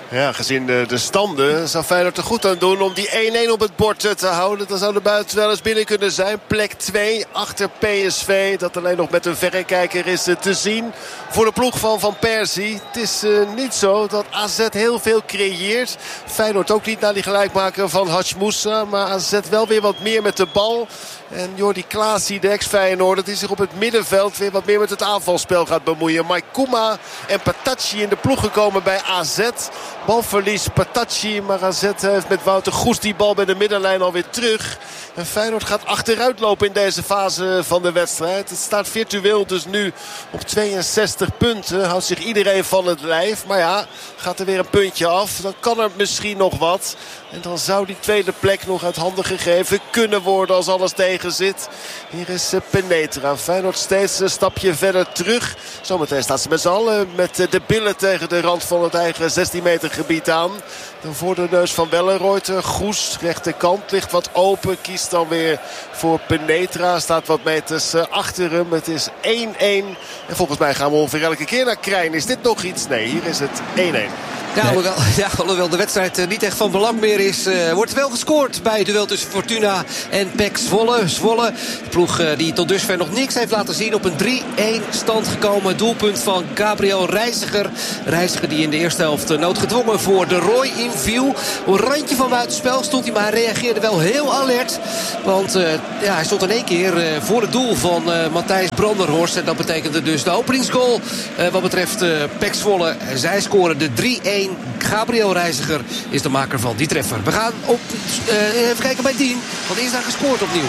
Ja, gezien de, de standen zou Feyenoord er goed aan doen om die één-één op het bord te houden. Dan zou de buiten wel eens binnen kunnen zijn. Plek twee achter P S V. Dat alleen nog met een verrekijker is te zien voor de ploeg van Van Persie. Het is uh, niet zo dat A Z heel veel creëert. Feyenoord ook niet naar die gelijkmaker van Hachmoussa. Maar A Z wel weer wat meer met de bal. En Jordi Klaasie, de ex-Feyenoorder, die zich op het middenveld weer wat meer met het aanvalspel gaat bemoeien. Maikuma en Patachi in de ploeg gekomen bij A Z. Balverlies Patachi, maar A Z heeft met Wouter Goes die bal bij de middenlijn alweer terug. En Feyenoord gaat achteruit lopen in deze fase van de wedstrijd. Het staat virtueel dus nu op tweeënzestig punten. Houdt zich iedereen van het lijf. Maar ja, gaat er weer een puntje af. Dan kan er misschien nog wat. En dan zou die tweede plek nog uit handen gegeven kunnen worden als alles tegen zit. Hier is Penetra. Feyenoord steeds een stapje verder terug. Zometeen staat ze met z'n allen met de billen tegen de rand van het eigen zestien meter gebied aan. Dan voor de neus van Wellenreuter. Goes, rechterkant, ligt wat open. Kiest dan weer voor Penetra. Staat wat meters achter hem. Het is één-één. En volgens mij gaan we ongeveer elke keer naar Krijn. Is dit nog iets? Nee, hier is het één-één. Ja, alhoewel, ja, alhoewel de wedstrijd uh, niet echt van belang meer is, uh, wordt wel gescoord bij het duel tussen Fortuna en P E C Zwolle. Zwolle, de ploeg uh, die tot dusver nog niks heeft laten zien, op een drie-één stand gekomen. Doelpunt van Gabriel Reiziger. Reiziger die in de eerste helft uh, noodgedwongen voor de Roy inviel. Op een randje van buitenspel stond hij, maar hij reageerde wel heel alert. Want uh, ja, hij stond in één keer uh, voor het doel van uh, Matthijs Branderhorst. En dat betekende dus de openingsgoal uh, wat betreft uh, P E C Zwolle. Zij scoren de drie-één. Gabriel Reiziger is de maker van die treffer. We gaan op, uh, even kijken bij Dien. Want is daar gescoord opnieuw.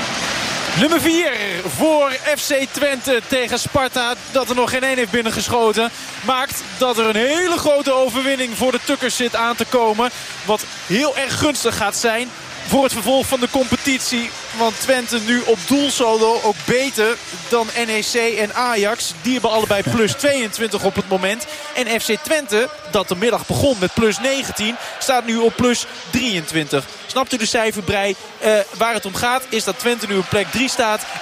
Nummer vier voor F C Twente tegen Sparta. Dat er nog geen één heeft binnengeschoten. Maakt dat er een hele grote overwinning voor de Tukkers zit aan te komen. Wat heel erg gunstig gaat zijn voor het vervolg van de competitie. Want Twente nu op doelsaldo ook beter dan N E C en Ajax. Die hebben allebei plus tweeëntwintig op het moment. En F C Twente, dat de middag begon met plus negentien, staat nu op plus drieëntwintig. Snapt u de cijferbrei? Uh, waar het om gaat is dat Twente nu op plek drie staat.